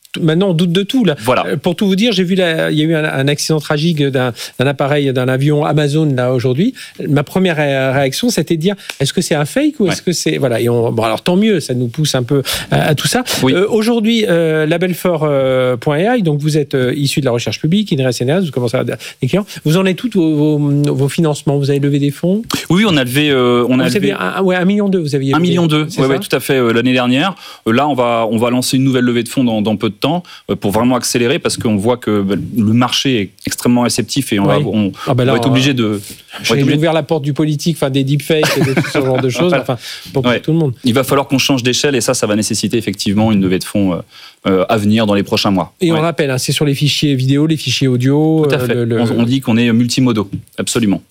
maintenant on doute de tout là. Voilà. Pour tout vous dire, j'ai vu la, il y a eu un, un accident tragique d'un, d'un appareil, d'un avion Amazon là aujourd'hui. Ma première réaction, c'était de dire est-ce que c'est un fake ou est-ce ouais. que c'est voilà. Et on, bon alors tant mieux, ça nous pousse un peu à, à tout ça. Oui. Euh, aujourd'hui, euh, labelfort point a i, donc vous êtes euh, issu de la recherche publique, INRES, C N R S, vous commencez à avoir des clients. Vous en êtes tous vos, vos, vos financements. Vous avez levé des fonds? Oui, on a levé, euh, on a vous levé avez un, ouais, un million deux. Vous aviez un million deux. Oui, ouais, tout à fait. Euh, l'année dernière. Euh, là, on va, on va lancer une nouvelle levée de fonds dans, dans peu de temps euh, pour vraiment accélérer parce qu'on voit que bah, le marché est extrêmement réceptif et on, oui. va, on, ah ben là, on va être obligé de. J'ai ouvert la porte du politique, enfin des deepfakes et de tout ce genre de choses. Enfin, pour ouais. tout le monde. Il va falloir qu'on change d'échelle et ça, ça va nécessiter effectivement une levée de fonds euh, euh, à venir dans les prochains mois. Et ouais. on rappelle, hein, c'est sur les fichiers vidéo, les fichiers audio. Tout à fait. Euh, le, on, on dit qu'on est multimodaux, absolument.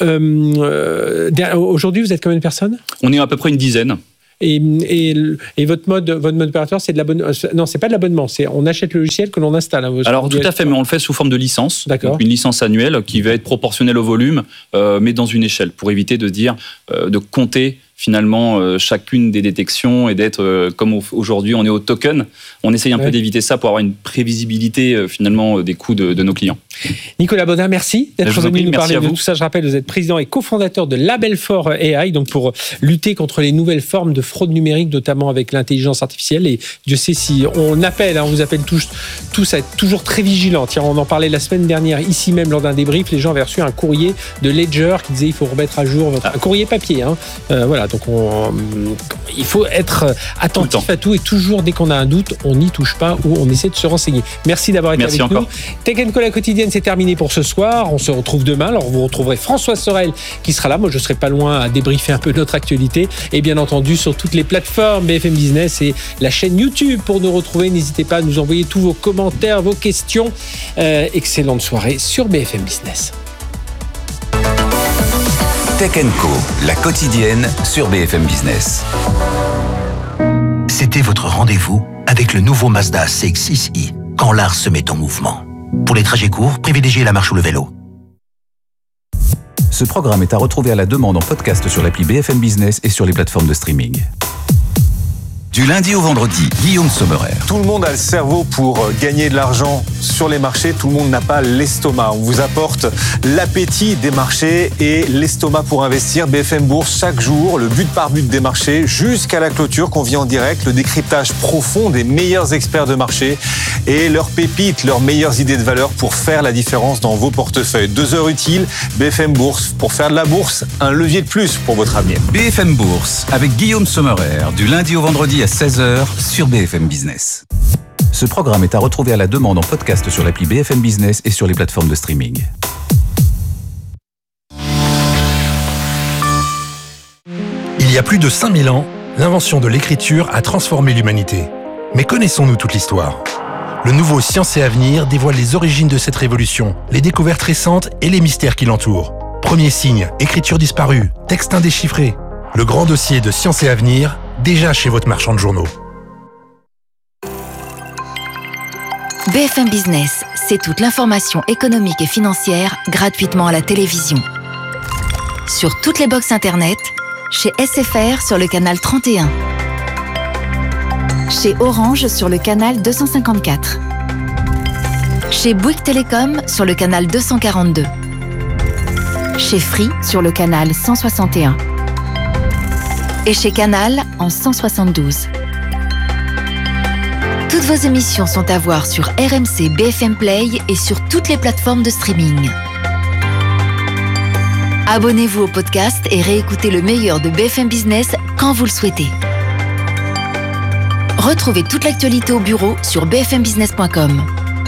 Euh, euh, aujourd'hui, vous êtes combien de personnes? On est à peu près une dizaine. Et, et, et votre mode, votre mode opérateur, c'est de l'abonnement. Non, c'est pas de l'abonnement. C'est on achète le logiciel que l'on installe. Hein, Alors tout à fait, mais on le fait sous forme de licence. D'accord. Donc une licence annuelle qui va être proportionnelle au volume, euh, mais dans une échelle, pour éviter de dire, euh, de compter finalement euh, chacune des détections et d'être euh, comme aujourd'hui on est au token. On essaye un ouais. peu d'éviter ça pour avoir une prévisibilité euh, finalement des coûts de, de nos clients. Nicolas Baudin, merci d'être venu nous parler de vous. tout ça. Je rappelle, vous êtes président et cofondateur de labelfort A I, donc pour lutter contre les nouvelles formes de fraude numérique, notamment avec l'intelligence artificielle. Et Dieu sait si on appelle, hein, on vous appelle tous, tous à être toujours très vigilants. Tiens, on en parlait la semaine dernière, ici même lors d'un débrief, les gens avaient reçu un courrier de Ledger qui disait il faut remettre à jour votre... ah. un courrier papier. Hein. Euh, voilà, donc on, il faut être attentif tout à tout et toujours dès qu'on a un doute, on n'y touche pas ou on essaie de se renseigner. Merci d'avoir été Merci avec encore. nous. Tech and Co la quotidienne, c'est terminé pour ce soir. On se retrouve demain. Alors vous retrouverez François Sorel qui sera là. Moi, je serai pas loin à débriefer un peu notre actualité et bien entendu sur toutes les plateformes B F M Business et la chaîne YouTube pour nous retrouver. N'hésitez pas à nous envoyer tous vos commentaires, vos questions. Euh, excellente soirée sur B F M Business. Tech and Co, la quotidienne sur B F M Business. C'était votre rendez-vous avec le nouveau Mazda C X six i, quand l'art se met en mouvement. Pour les trajets courts, privilégiez la marche ou le vélo. Ce programme est à retrouver à la demande en podcast sur l'appli B F M Business et sur les plateformes de streaming. Du lundi au vendredi, Guillaume Sommerer. Tout le monde a le cerveau pour gagner de l'argent sur les marchés, tout le monde n'a pas l'estomac. On vous apporte l'appétit des marchés et l'estomac pour investir. B F M Bourse, chaque jour, le but par but des marchés, jusqu'à la clôture qu'on vit en direct, le décryptage profond des meilleurs experts de marché et leurs pépites, leurs meilleures idées de valeur pour faire la différence dans vos portefeuilles. Deux heures utiles, B F M Bourse, pour faire de la bourse, un levier de plus pour votre avenir. B F M Bourse, avec Guillaume Sommerer, du lundi au vendredi à seize heures sur B F M Business. Ce programme est à retrouver à la demande en podcast sur l'appli B F M Business et sur les plateformes de streaming. Il y a plus de cinq mille ans, l'invention de l'écriture a transformé l'humanité. Mais connaissons-nous toute l'histoire ? Le nouveau Science et Avenir dévoile les origines de cette révolution, les découvertes récentes et les mystères qui l'entourent. Premier signe, écriture disparue, texte indéchiffré. Le grand dossier de Science et Avenir, déjà chez votre marchand de journaux. B F M Business, c'est toute l'information économique et financière gratuitement à la télévision. Sur toutes les box internet, chez S F R sur le canal trente et un. Chez Orange sur le canal deux cent cinquante-quatre. Chez Bouygues Télécom sur le canal deux cent quarante-deux. Chez Free sur le canal cent soixante et un. Et chez Canal en cent soixante-douze. Toutes vos émissions sont à voir sur R M C B F M Play et sur toutes les plateformes de streaming. Abonnez-vous au podcast et réécoutez le meilleur de B F M Business quand vous le souhaitez. Retrouvez toute l'actualité au bureau sur b f m business point com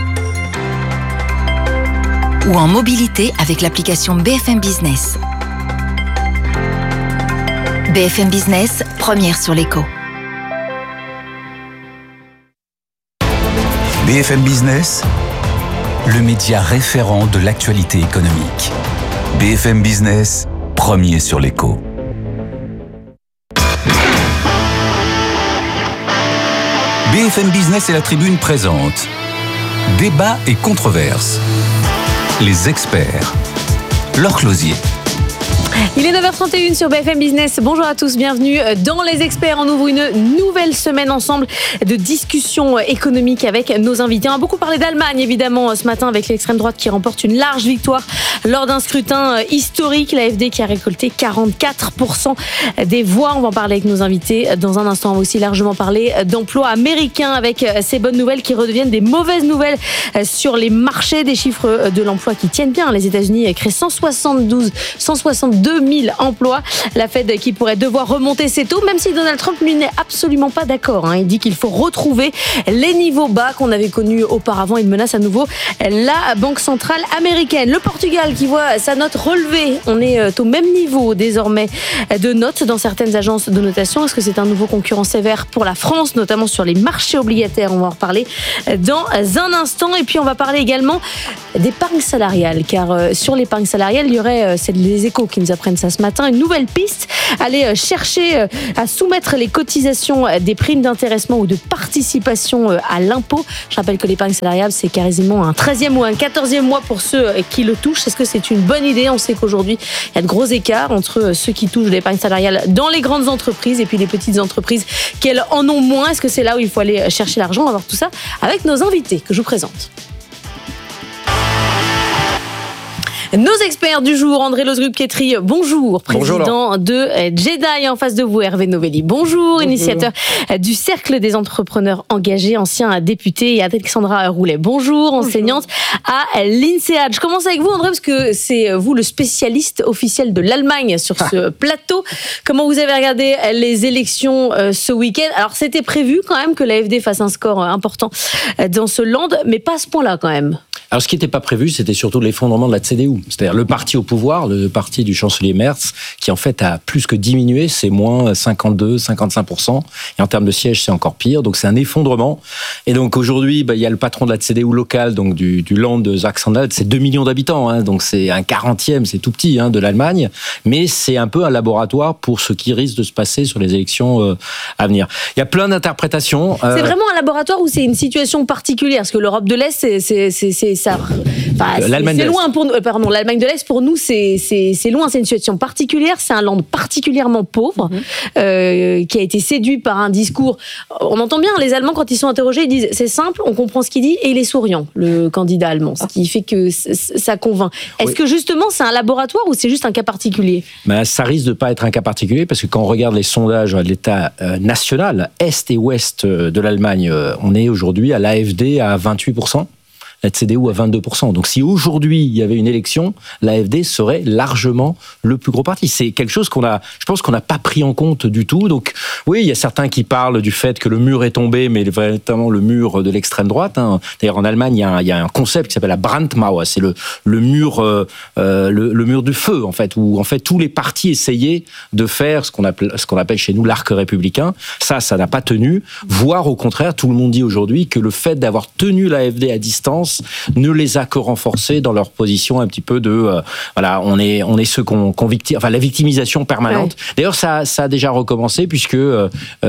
ou en mobilité avec l'application B F M Business. B F M Business, première sur l'écho. B F M Business, le média référent de l'actualité économique. B F M Business, premier sur l'écho. B F M Business et la Tribune présente Débat et controverses. Les experts. Laure Closier. Il est neuf heures trente et une sur B F M Business. Bonjour à tous, bienvenue dans Les Experts. On ouvre une nouvelle semaine ensemble de discussions économiques avec nos invités. On a beaucoup parlé d'Allemagne, évidemment, ce matin avec l'extrême droite qui remporte une large victoire lors d'un scrutin historique. L'A F D qui a récolté quarante-quatre pour cent des voix. On va en parler avec nos invités dans un instant. On va aussi largement parler d'emplois américains avec ces bonnes nouvelles qui redeviennent des mauvaises nouvelles sur les marchés. Des chiffres de l'emploi qui tiennent bien. Les États-Unis créent cent soixante-douze, cent soixante-deux mille emplois. La Fed qui pourrait devoir remonter ses taux, même si Donald Trump, lui, n'est absolument pas d'accord. Hein. Il dit qu'il faut retrouver les niveaux bas qu'on avait connus auparavant. Il menace à nouveau la Banque centrale américaine. Le Portugal qui voit sa note relevée. On est au même niveau désormais de notes dans certaines agences de notation. Est-ce que c'est un nouveau concurrent sévère pour la France, notamment sur les marchés obligataires? On va en reparler dans un instant. Et puis on va parler également d'épargne salariale, car sur l'épargne salariale, il y aurait, c'est les Échos qui nous apprennent ça ce matin, une nouvelle piste, aller chercher à soumettre les cotisations des primes d'intéressement ou de participation à l'impôt. Je rappelle que l'épargne salariale, c'est quasiment un treizième ou un quatorzième mois pour ceux qui le touchent. Est-ce que c'est une bonne idée? On sait qu'aujourd'hui, il y a de gros écarts entre ceux qui touchent l'épargne salariale dans les grandes entreprises et puis les petites entreprises qui, elles, en ont moins. Est-ce que c'est là où il faut aller chercher l'argent? On va voir tout ça avec nos invités que je vous présente. Nos experts du jour, André Lozrup-Pietri, bonjour, président bonjour, de Jedi. En face de vous, Hervé Novelli, bonjour, bonjour, initiateur du Cercle des entrepreneurs engagés, ancien député, et Alexandra Roulet, bonjour, enseignante bonjour. à l'INSEAD. Je commence avec vous, André, parce que c'est vous le spécialiste officiel de l'Allemagne sur ce ah. plateau. Comment vous avez regardé les élections ce week-end? Alors, c'était prévu quand même que l'A F D fasse un score important dans ce land, mais pas à ce point-là quand même. Alors, ce qui n'était pas prévu, c'était surtout l'effondrement de la C D U. C'est-à-dire le parti au pouvoir, le parti du chancelier Merz, qui en fait a plus que diminué, c'est moins cinquante-deux, cinquante-cinq pour cent. Et en termes de sièges, c'est encore pire. Donc, c'est un effondrement. Et donc, aujourd'hui, bah, il y a le patron de la C D U locale, donc du, du Land de Sachsen-Anhalt, c'est deux millions d'habitants. Hein, donc, c'est un quarantième, c'est tout petit, hein, de l'Allemagne. Mais c'est un peu un laboratoire pour ce qui risque de se passer sur les élections euh, à venir. Il y a plein d'interprétations. Euh... C'est vraiment un laboratoire ou c'est une situation particulière? Parce que l'Europe de l'Est, c'est, c'est, c'est, c'est ça. Enfin, c'est, L'Allemagne c'est loin pour nous. Euh, pardon, l'Allemagne de l'Est pour nous, c'est, c'est, c'est loin. C'est une situation particulière. C'est un land particulièrement pauvre mm-hmm. euh, qui a été séduit par un discours. On entend bien les Allemands quand ils sont interrogés, ils disent c'est simple, on comprend ce qu'il dit et il est souriant, le candidat allemand, ce qui fait que ça convainc. Est-ce oui. que justement c'est un laboratoire ou c'est juste un cas particulier? Ben, ça risque de pas être un cas particulier parce que quand on regarde les sondages de l'État euh, national, est et ouest de l'Allemagne, euh, on est aujourd'hui à l'A F D à vingt-huit pour cent. La C D U à vingt-deux pour cent. Donc si aujourd'hui il y avait une élection, l'A F D serait largement le plus gros parti. C'est quelque chose qu'on a, je pense qu'on n'a pas pris en compte du tout. Donc oui, il y a certains qui parlent du fait que le mur est tombé, mais véritablement le mur de l'extrême droite. Hein. D'ailleurs en Allemagne, il y a un, il y a un concept qui s'appelle la Brandmauer, c'est le, le mur, euh, le, le mur du feu en fait, où en fait tous les partis essayaient de faire ce qu'on appelle, ce qu'on appelle chez nous l'arc républicain. Ça, ça n'a pas tenu. Voire au contraire, tout le monde dit aujourd'hui que le fait d'avoir tenu l'A F D à distance ne les a que renforcés dans leur position un petit peu de euh, voilà, on est on est ceux qu'on qu'on victime, enfin la victimisation permanente. Ouais. D'ailleurs ça ça a déjà recommencé puisque euh,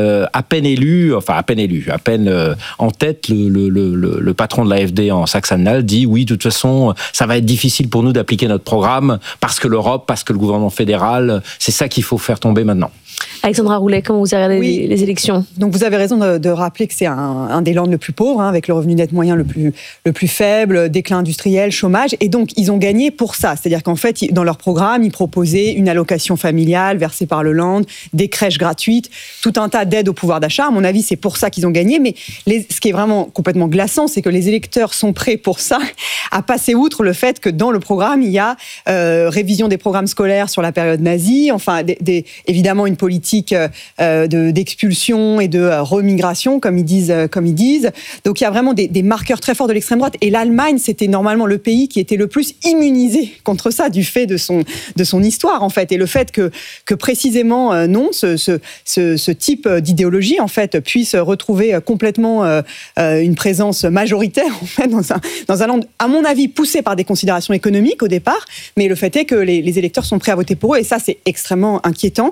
à peine élu, enfin à peine élu, à peine euh, en tête le, le le le patron de l'A F D en Saxe-Anhalt dit oui, de toute façon ça va être difficile pour nous d'appliquer notre programme parce que l'Europe, parce que le gouvernement fédéral, c'est ça qu'il faut faire tomber maintenant. Alexandra Roulet, comment vous avez regardé oui. les, les élections? Donc vous avez raison de, de rappeler que c'est un, un des lands le plus pauvre, hein, avec le revenu net moyen le plus, le plus faible, déclin industriel, chômage. Et donc ils ont gagné pour ça. C'est-à-dire qu'en fait, dans leur programme, ils proposaient une allocation familiale versée par le land, des crèches gratuites, tout un tas d'aides au pouvoir d'achat. À mon avis, c'est pour ça qu'ils ont gagné. Mais les, ce qui est vraiment complètement glaçant, c'est que les électeurs sont prêts pour ça à passer outre le fait que dans le programme, il y a euh, révision des programmes scolaires sur la période nazie, enfin des, des, évidemment une politique euh, de, d'expulsion et de euh, remigration, comme ils disent, euh, comme ils disent. Donc il y a vraiment des, des marqueurs très forts de l'extrême droite. Et l'Allemagne, c'était normalement le pays qui était le plus immunisé contre ça, du fait de son de son histoire en fait, et le fait que que précisément euh, non, ce, ce ce ce type d'idéologie en fait puisse retrouver complètement euh, une présence majoritaire en fait dans un dans un land, à mon avis, poussé par des considérations économiques au départ, mais le fait est que les, les électeurs sont prêts à voter pour eux, et ça c'est extrêmement inquiétant.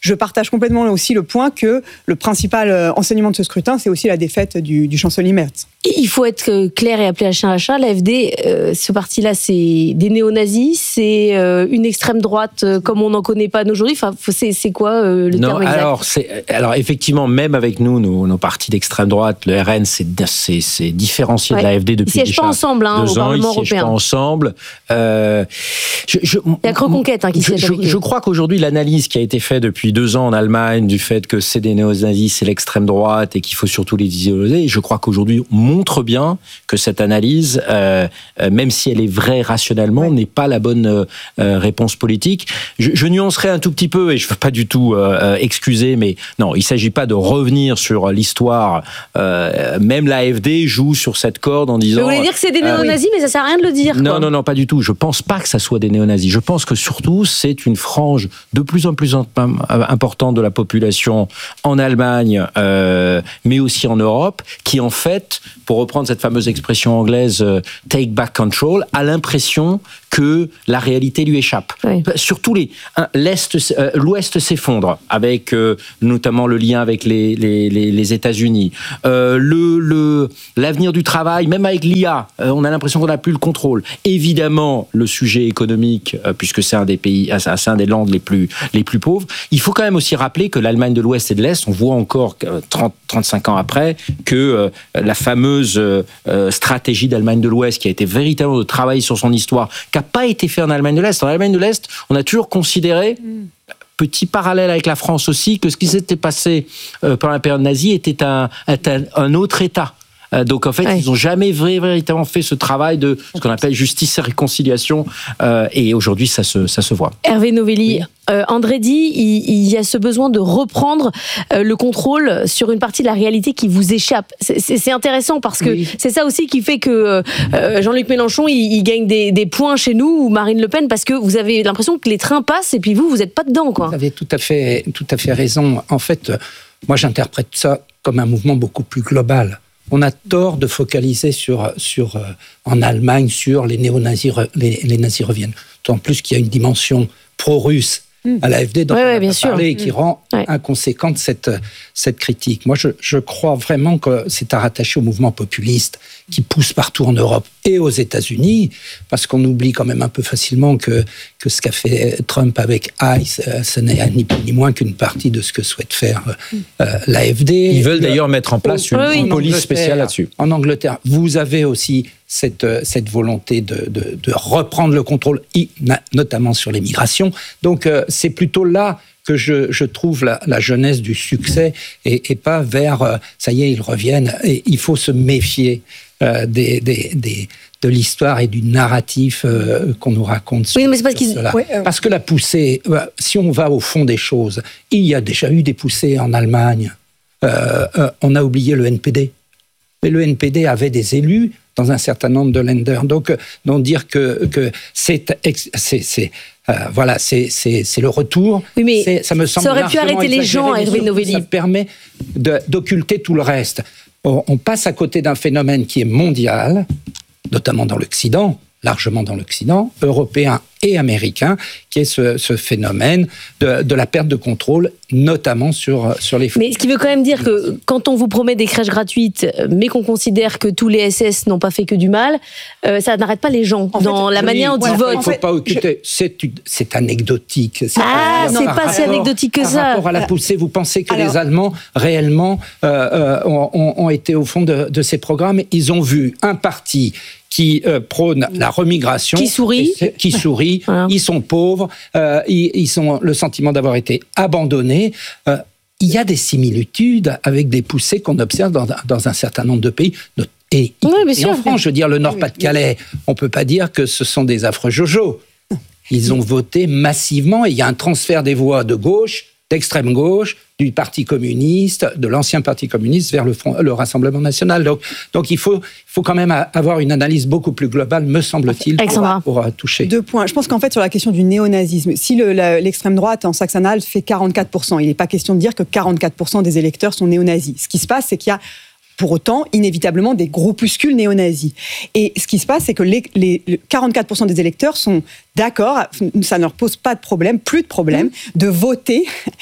je partage complètement aussi le point que le principal enseignement de ce scrutin, c'est aussi la défaite du, du chancelier Merz. Il faut être clair et appeler un chat un chat. L'A F D, euh, ce parti-là, c'est des néo-nazis, c'est euh, une extrême droite euh, comme on n'en connaît pas aujourd'hui. Enfin, c'est, c'est quoi euh, le non, terme exact? alors, c'est, alors, effectivement, même avec nous, nos, nos partis d'extrême droite, le R N, c'est, c'est, c'est différencié ouais. de l'A F D depuis déjà deux ans. Ils siègent pas ensemble hein, au Parlement européen. Ils siègent pas ensemble. Euh, je, je, Il y a Reconquête hein, qui je, siège je, avec eux. Je crois qu'aujourd'hui, l'analyse qui a été faite depuis deux ans en Allemagne du fait que c'est des néo-nazis, c'est l'extrême droite et qu'il faut surtout les idéologiser, je crois qu'aujourd'hui, on montre bien que cette analyse, euh, euh, même si elle est vraie rationnellement, ouais. n'est pas la bonne euh, réponse politique. Je, je nuancerai un tout petit peu, et je ne veux pas du tout euh, excuser, mais non, il ne s'agit pas de revenir sur l'histoire. Euh, même l'A F D joue sur cette corde en disant... Vous voulez dire que c'est des néo-nazis, euh, oui. mais ça ne sert à rien de le dire. Non, quoi. non, non, pas du tout. Je ne pense pas que ça soit des néo-nazis. Je pense que surtout, c'est une frange de plus en plus importante de la population en Allemagne, euh, mais aussi en Europe, qui en fait, pour reprendre cette fameuse expression anglaise euh, « take back control », a l'impression que la réalité lui échappe. Oui. Surtout les, hein, l'Est, euh, l'Ouest s'effondre, avec euh, notamment le lien avec les, les, les, les États-Unis. Euh, le, le, l'avenir du travail, même avec l'I A, euh, on a l'impression qu'on n'a plus le contrôle. Évidemment, le sujet économique, euh, puisque c'est un des pays, c'est un des landes les plus, les plus pauvres. Il faut quand même aussi rappeler que l'Allemagne de l'Ouest et de l'Est, on voit encore trente, trente-cinq ans après que euh, la fameuse euh, stratégie d'Allemagne de l'Ouest, qui a été véritablement de travailler sur son histoire, qui n'a pas été fait en Allemagne de l'Est. En Allemagne de l'Est, on a toujours considéré, mm. petit parallèle avec la France aussi, que ce qui s'était passé euh, pendant la période nazie était un, un, un autre État. Euh, donc en fait, ouais. ils n'ont jamais vrai, véritablement fait ce travail de ce qu'on appelle justice et réconciliation. Euh, et aujourd'hui, ça se, ça se voit. Hervé Novelli, oui. euh, André dit, il, il y a ce besoin de reprendre euh, le contrôle sur une partie de la réalité qui vous échappe. C'est, c'est, c'est intéressant parce que oui. c'est ça aussi qui fait que euh, Jean-Luc Mélenchon, il, il gagne des, des points chez nous, ou Marine Le Pen, parce que vous avez l'impression que les trains passent et puis vous, vous n'êtes pas dedans, quoi. Vous avez tout à fait, tout à fait raison. En fait, moi, j'interprète ça comme un mouvement beaucoup plus global. On a tort de focaliser sur, sur, euh, en Allemagne sur les néo-nazis, les, les nazis reviennent. D'autant plus qu'il y a une dimension pro-russe mmh. à l'A F D dont ouais, on a ouais, pas parlé et qui mmh. rend ouais. inconséquente cette, cette critique. Moi, je, je crois vraiment que c'est à rattacher au mouvement populiste qui pousse partout en Europe et aux États-Unis, parce qu'on oublie quand même un peu facilement que, que ce qu'a fait Trump avec ICE, ce n'est ni plus ni moins qu'une partie de ce que souhaite faire euh, l'A F D. Ils veulent d'ailleurs mettre en place une, oui, une police spéciale là-dessus. En Angleterre, vous avez aussi cette, cette volonté de, de, de reprendre le contrôle, notamment sur les migrations. Donc euh, c'est plutôt là que je, je trouve la, la jeunesse du succès et, et pas vers euh, ça y est, ils reviennent. Et il faut se méfier euh, des, des, des, de l'histoire et du narratif euh, qu'on nous raconte sur, oui, mais c'est parce, sur cela. Oui, euh... parce que la poussée, euh, si on va au fond des choses, il y a déjà eu des poussées en Allemagne. Euh, euh, on a oublié le N P D. Mais le N P D avait des élus dans un certain nombre de Länder. Donc, euh, donc dire que, que c'est... c'est, c'est Euh, voilà, c'est, c'est, c'est le retour. Oui, mais c'est, ça me semble ça aurait pu arrêter les gens, Hervé Novelli. Ça permet de, d'occulter tout le reste. On, on passe à côté d'un phénomène qui est mondial, notamment dans l'Occident, largement dans l'Occident, européen et américain, qui est ce, ce phénomène de, de la perte de contrôle, notamment sur, sur les... Mais ce qui veut quand même dire que quand on vous promet des crèches gratuites, mais qu'on considère que tous les S S n'ont pas fait que du mal, euh, ça n'arrête pas les gens en dans fait, la oui, manière dont voilà, ils votent. Il ne faut pas occulter. Je... C'est, c'est anecdotique. C'est ah, c'est pas rapport, si anecdotique que par ça. Par rapport à la poussée, vous pensez que Alors... les Allemands, réellement, euh, euh, ont, ont été au fond de, de ces programmes. Ils ont vu un parti qui euh, prône la remigration, qui sourit, qui sourit, voilà. Ils sont pauvres, euh, ils, ils ont le sentiment d'avoir été abandonnés. Euh, il y a des similitudes avec des poussées qu'on observe dans, dans un certain nombre de pays. Et, oui, et en France, je veux dire, le Nord-Pas-de-Calais, on ne peut pas dire que ce sont des affreux jojos. Ils ont voté massivement et il y a un transfert des voix de gauche, d'extrême gauche, du Parti communiste, de l'ancien Parti communiste vers le, front, le Rassemblement national. Donc, donc il faut, faut quand même avoir une analyse beaucoup plus globale, me semble-t-il, pour, pour uh, toucher. Deux points. Je pense qu'en fait, sur la question du néonazisme, si le, la, l'extrême droite en Saxe-Anhalt fait quarante-quatre pour cent, il n'est pas question de dire que quarante-quatre pour cent des électeurs sont néonazis. Ce qui se passe, c'est qu'il y a pour autant, inévitablement, des groupuscules néo-nazis. Et ce qui se passe, c'est que les, les, les quarante-quatre pour cent des électeurs sont d'accord, ça ne leur pose pas de problème, plus de problème, mmh. de voter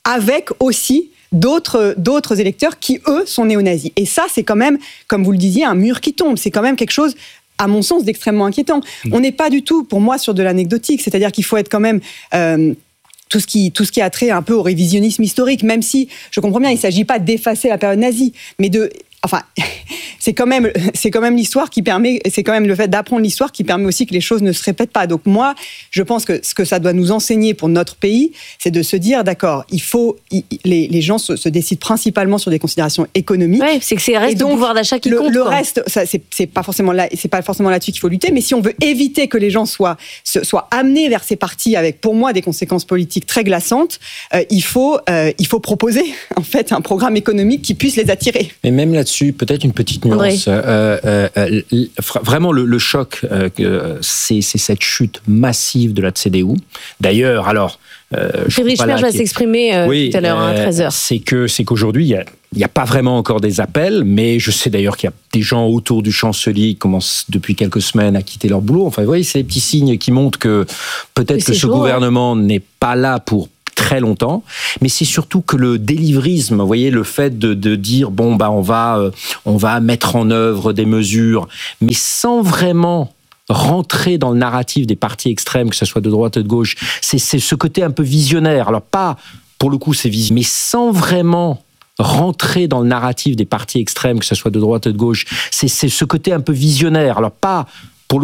avec aussi d'autres, d'autres électeurs qui, eux, sont néo-nazis. Et ça, c'est quand même, comme vous le disiez, un mur qui tombe. C'est quand même quelque chose, à mon sens, d'extrêmement inquiétant. Mmh. On n'est pas du tout, pour moi, sur de l'anecdotique. C'est-à-dire qu'il faut être quand même... Euh, tout ce qui tout ce qui a trait un peu au révisionnisme historique, même si, je comprends bien, il ne s'agit pas d'effacer la période nazie, mais de... Enfin, c'est quand même, c'est quand même l'histoire qui permet, c'est quand même le fait d'apprendre l'histoire qui permet aussi que les choses ne se répètent pas. Donc moi, je pense que ce que ça doit nous enseigner pour notre pays, c'est de se dire, d'accord, il faut, il, les, les gens se, se décident principalement sur des considérations économiques. Oui, c'est que c'est le reste du pouvoir d'achat qui le, compte. Le quoi. reste, ça, c'est, c'est pas forcément là, c'est pas forcément là-dessus qu'il faut lutter. Mais si on veut éviter que les gens soient, soient amenés vers ces partis avec, pour moi, des conséquences politiques très glaçantes, euh, il faut, euh, il faut proposer en fait un programme économique qui puisse les attirer. Et même là-dessus, peut-être une petite nuance. Euh, euh, euh, vraiment, le, le choc, euh, c'est, c'est cette chute massive de la C D U. D'ailleurs, alors... Euh, Friedrich Merz va qui... s'exprimer euh, oui, tout à l'heure euh, à treize heures. C'est, que, c'est qu'aujourd'hui, il n'y a, a pas vraiment encore des appels, mais je sais d'ailleurs qu'il y a des gens autour du chancelier qui commencent depuis quelques semaines à quitter leur boulot. Enfin, vous voyez, c'est des petits signes qui montrent que peut-être mais que ce chaud, gouvernement hein. n'est pas là pour très longtemps, mais c'est surtout que le délivrisme, vous voyez, le fait de, de dire bon bah on va euh, on va mettre en œuvre des mesures, mais sans vraiment rentrer dans le narratif des partis extrêmes, que ce soit de droite ou de gauche, c'est, c'est ce côté un peu visionnaire. Alors pas pour le coup c'est visionnaire, mais sans vraiment rentrer dans le narratif des partis extrêmes, que ce soit de droite ou de gauche, c'est, c'est ce côté un peu visionnaire. Alors pas